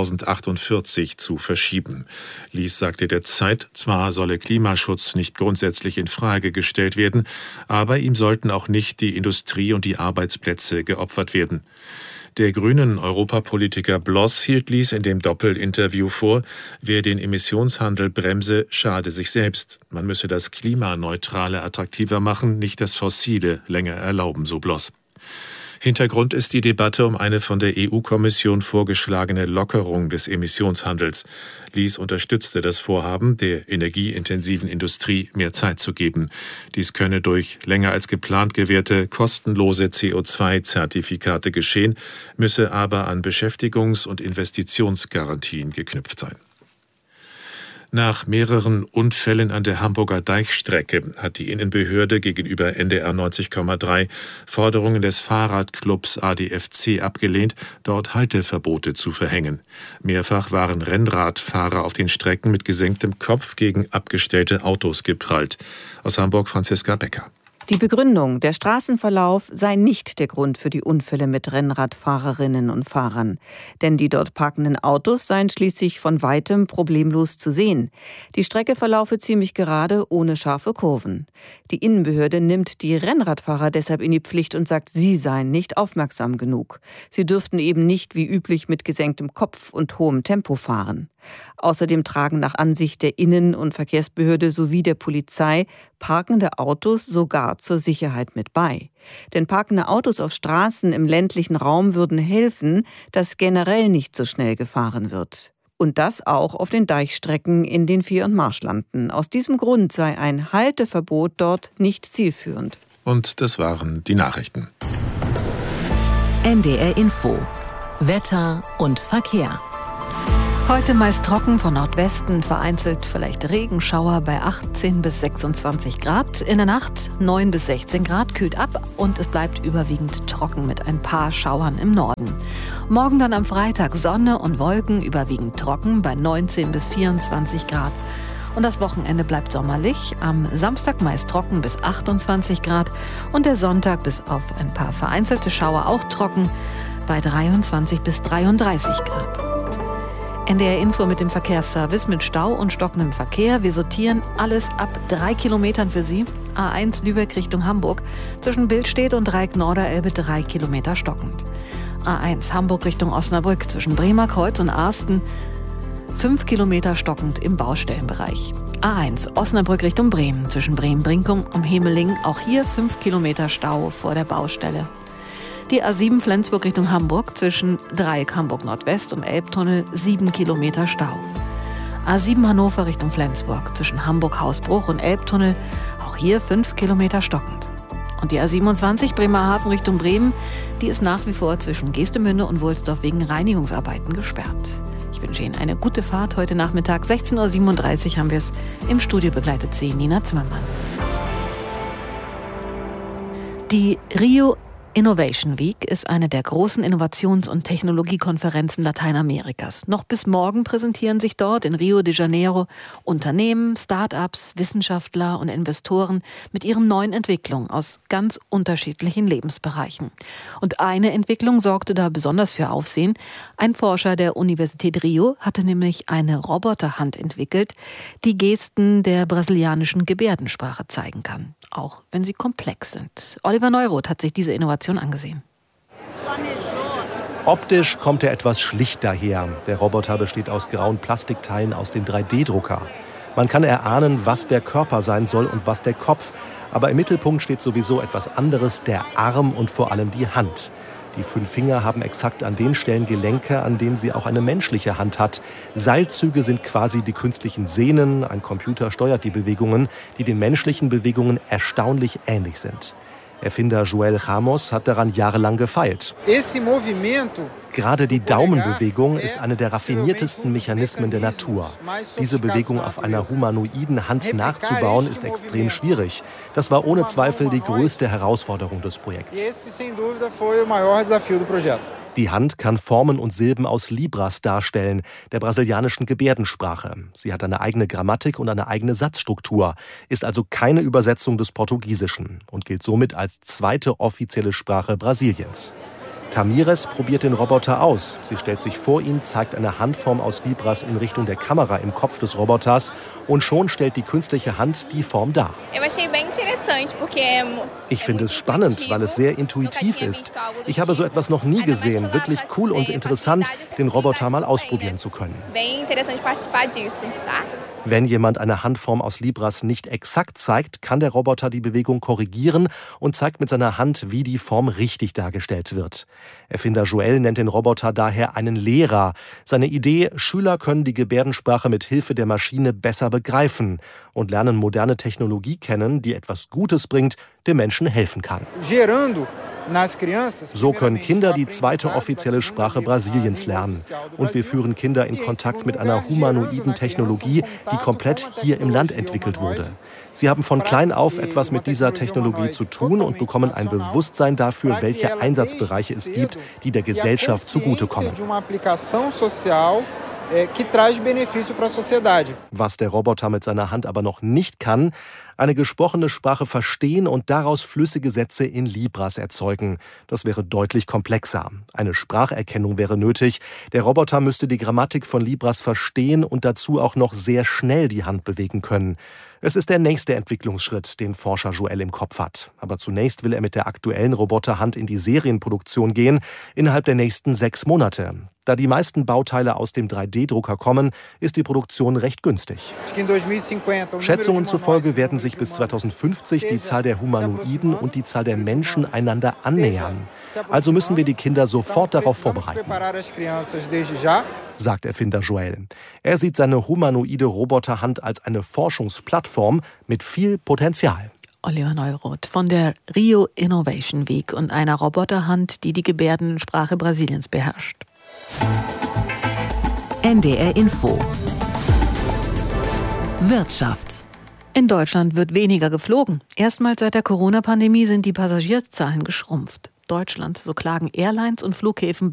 2048 zu verschieben. Lies sagte der Zeit, zwar solle Klimaschutz nicht grundsätzlich in Frage gestellt werden, aber ihm sollten auch nicht die Industrie und die Arbeitsplätze geopfert werden. Der grünen Europapolitiker Bloss hielt Lies in dem Doppelinterview vor, wer den Emissionshandel bremse, schade sich selbst. Man müsse das Klimaneutrale attraktiver machen, nicht das Fossile länger erlauben, so Bloss. Hintergrund ist die Debatte um eine von der EU-Kommission vorgeschlagene Lockerung des Emissionshandels. Lies unterstützte das Vorhaben, der energieintensiven Industrie mehr Zeit zu geben. Dies könne durch länger als geplant gewährte kostenlose CO2-Zertifikate geschehen, müsse aber an Beschäftigungs- und Investitionsgarantien geknüpft sein. Nach mehreren Unfällen an der Hamburger Deichstrecke hat die Innenbehörde gegenüber NDR 90,3 Forderungen des Fahrradclubs ADFC abgelehnt, dort Halteverbote zu verhängen. Mehrfach waren Rennradfahrer auf den Strecken mit gesenktem Kopf gegen abgestellte Autos geprallt. Aus Hamburg Franziska Becker. Die Begründung, der Straßenverlauf sei nicht der Grund für die Unfälle mit Rennradfahrerinnen und Fahrern. Denn die dort parkenden Autos seien schließlich von weitem problemlos zu sehen. Die Strecke verlaufe ziemlich gerade, ohne scharfe Kurven. Die Innenbehörde nimmt die Rennradfahrer deshalb in die Pflicht und sagt, sie seien nicht aufmerksam genug. Sie dürften eben nicht wie üblich mit gesenktem Kopf und hohem Tempo fahren. Außerdem tragen nach Ansicht der Innen- und Verkehrsbehörde sowie der Polizei parkende Autos sogar zur Sicherheit mit bei. Denn parkende Autos auf Straßen im ländlichen Raum würden helfen, dass generell nicht so schnell gefahren wird. Und das auch auf den Deichstrecken in den Vier- und Marschlanden. Aus diesem Grund sei ein Halteverbot dort nicht zielführend. Und das waren die Nachrichten. NDR Info. Wetter und Verkehr. Heute meist trocken von Nordwesten, vereinzelt vielleicht Regenschauer bei 18 bis 26 Grad. In der Nacht 9 bis 16 Grad, kühlt ab und es bleibt überwiegend trocken mit ein paar Schauern im Norden. Morgen dann am Freitag Sonne und Wolken, überwiegend trocken bei 19 bis 24 Grad. Und das Wochenende bleibt sommerlich. Am Samstag meist trocken bis 28 Grad und der Sonntag bis auf ein paar vereinzelte Schauer auch trocken bei 23 bis 33 Grad. NDR Info mit dem Verkehrsservice mit Stau und stockendem Verkehr. Wir sortieren alles ab 3 Kilometern für Sie. A1 Lübeck Richtung Hamburg. Zwischen Billstedt und Dreieck Norderelbe 3 Kilometer stockend. A1 Hamburg Richtung Osnabrück. Zwischen Bremerkreuz und Arsten 5 Kilometer stockend im Baustellenbereich. A1 Osnabrück Richtung Bremen. Zwischen Bremen-Brinkum und Hemeling. Auch hier 5 Kilometer Stau vor der Baustelle. Die A7 Flensburg Richtung Hamburg, zwischen Dreieck Hamburg Nordwest und Elbtunnel 7 Kilometer Stau. A7 Hannover Richtung Flensburg, zwischen Hamburg Hausbruch und Elbtunnel, auch hier 5 Kilometer stockend. Und die A27 Bremerhaven Richtung Bremen, die ist nach wie vor zwischen Geestemünde und Wohlsdorf wegen Reinigungsarbeiten gesperrt. Ich wünsche Ihnen eine gute Fahrt. Heute Nachmittag 16:37 Uhr haben wir es im Studio begleitet. Nina Zimmermann. Die Rio Innovation Week ist eine der großen Innovations- und Technologiekonferenzen Lateinamerikas. Noch bis morgen präsentieren sich dort in Rio de Janeiro Unternehmen, Start-ups, Wissenschaftler und Investoren mit ihren neuen Entwicklungen aus ganz unterschiedlichen Lebensbereichen. Und eine Entwicklung sorgte da besonders für Aufsehen. Ein Forscher der Universität Rio hatte nämlich eine Roboterhand entwickelt, die Gesten der brasilianischen Gebärdensprache zeigen kann, auch wenn sie komplex sind. Oliver Neuroth hat sich diese Innovation angesehen. Optisch kommt er etwas schlicht daher. Der Roboter besteht aus grauen Plastikteilen aus dem 3D-Drucker. Man kann erahnen, was der Körper sein soll und was der Kopf. Aber im Mittelpunkt steht sowieso etwas anderes, der Arm und vor allem die Hand. Die 5 Finger haben exakt an den Stellen Gelenke, an denen sie auch eine menschliche Hand hat. Seilzüge sind quasi die künstlichen Sehnen. Ein Computer steuert die Bewegungen, die den menschlichen Bewegungen erstaunlich ähnlich sind. Erfinder Joel Ramos hat daran jahrelang gefeilt. Gerade die Daumenbewegung ist eine der raffiniertesten Mechanismen der Natur. Diese Bewegung auf einer humanoiden Hand nachzubauen, ist extrem schwierig. Das war ohne Zweifel die größte Herausforderung des Projekts. Die Hand kann Formen und Silben aus Libras darstellen, der brasilianischen Gebärdensprache. Sie hat eine eigene Grammatik und eine eigene Satzstruktur, ist also keine Übersetzung des Portugiesischen und gilt somit als zweite offizielle Sprache Brasiliens. Tamires probiert den Roboter aus. Sie stellt sich vor ihn, zeigt eine Handform aus Libras in Richtung der Kamera im Kopf des Roboters und schon stellt die künstliche Hand die Form dar. Ich finde es spannend, weil es sehr intuitiv ist. Ich habe so etwas noch nie gesehen. Wirklich cool und interessant, den Roboter mal ausprobieren zu können. Wenn jemand eine Handform aus Libras nicht exakt zeigt, kann der Roboter die Bewegung korrigieren und zeigt mit seiner Hand, wie die Form richtig dargestellt wird. Erfinder Joel nennt den Roboter daher einen Lehrer. Seine Idee, Schüler können die Gebärdensprache mit Hilfe der Maschine besser begreifen und lernen moderne Technologie kennen, die etwas Gutes bringt, dem Menschen helfen kann. So können Kinder die zweite offizielle Sprache Brasiliens lernen. Und wir führen Kinder in Kontakt mit einer humanoiden Technologie, die komplett hier im Land entwickelt wurde. Sie haben von klein auf etwas mit dieser Technologie zu tun und bekommen ein Bewusstsein dafür, welche Einsatzbereiche es gibt, die der Gesellschaft zugutekommen. Was der Roboter mit seiner Hand aber noch nicht kann, eine gesprochene Sprache verstehen und daraus flüssige Sätze in Libras erzeugen. Das wäre deutlich komplexer. Eine Spracherkennung wäre nötig. Der Roboter müsste die Grammatik von Libras verstehen und dazu auch noch sehr schnell die Hand bewegen können. Es ist der nächste Entwicklungsschritt, den Forscher Joel im Kopf hat. Aber zunächst will er mit der aktuellen Roboterhand in die Serienproduktion gehen, innerhalb der nächsten 6 Monate. Da die meisten Bauteile aus dem 3D-Drucker kommen, ist die Produktion recht günstig. Schätzungen zufolge werden sich bis 2050 die Zahl der Humanoiden und die Zahl der Menschen einander annähern. Also müssen wir die Kinder sofort darauf vorbereiten, sagt Erfinder Joel. Er sieht seine humanoide Roboterhand als eine Forschungsplattform mit viel Potenzial. Oliver Neuroth von der Rio Innovation Week und einer Roboterhand, die die Gebärdensprache Brasiliens beherrscht. NDR Info. Wirtschaft. In Deutschland wird weniger geflogen. Erstmals seit der Corona-Pandemie sind die Passagierzahlen geschrumpft. Deutschland, so klagen Airlines und Flughäfen,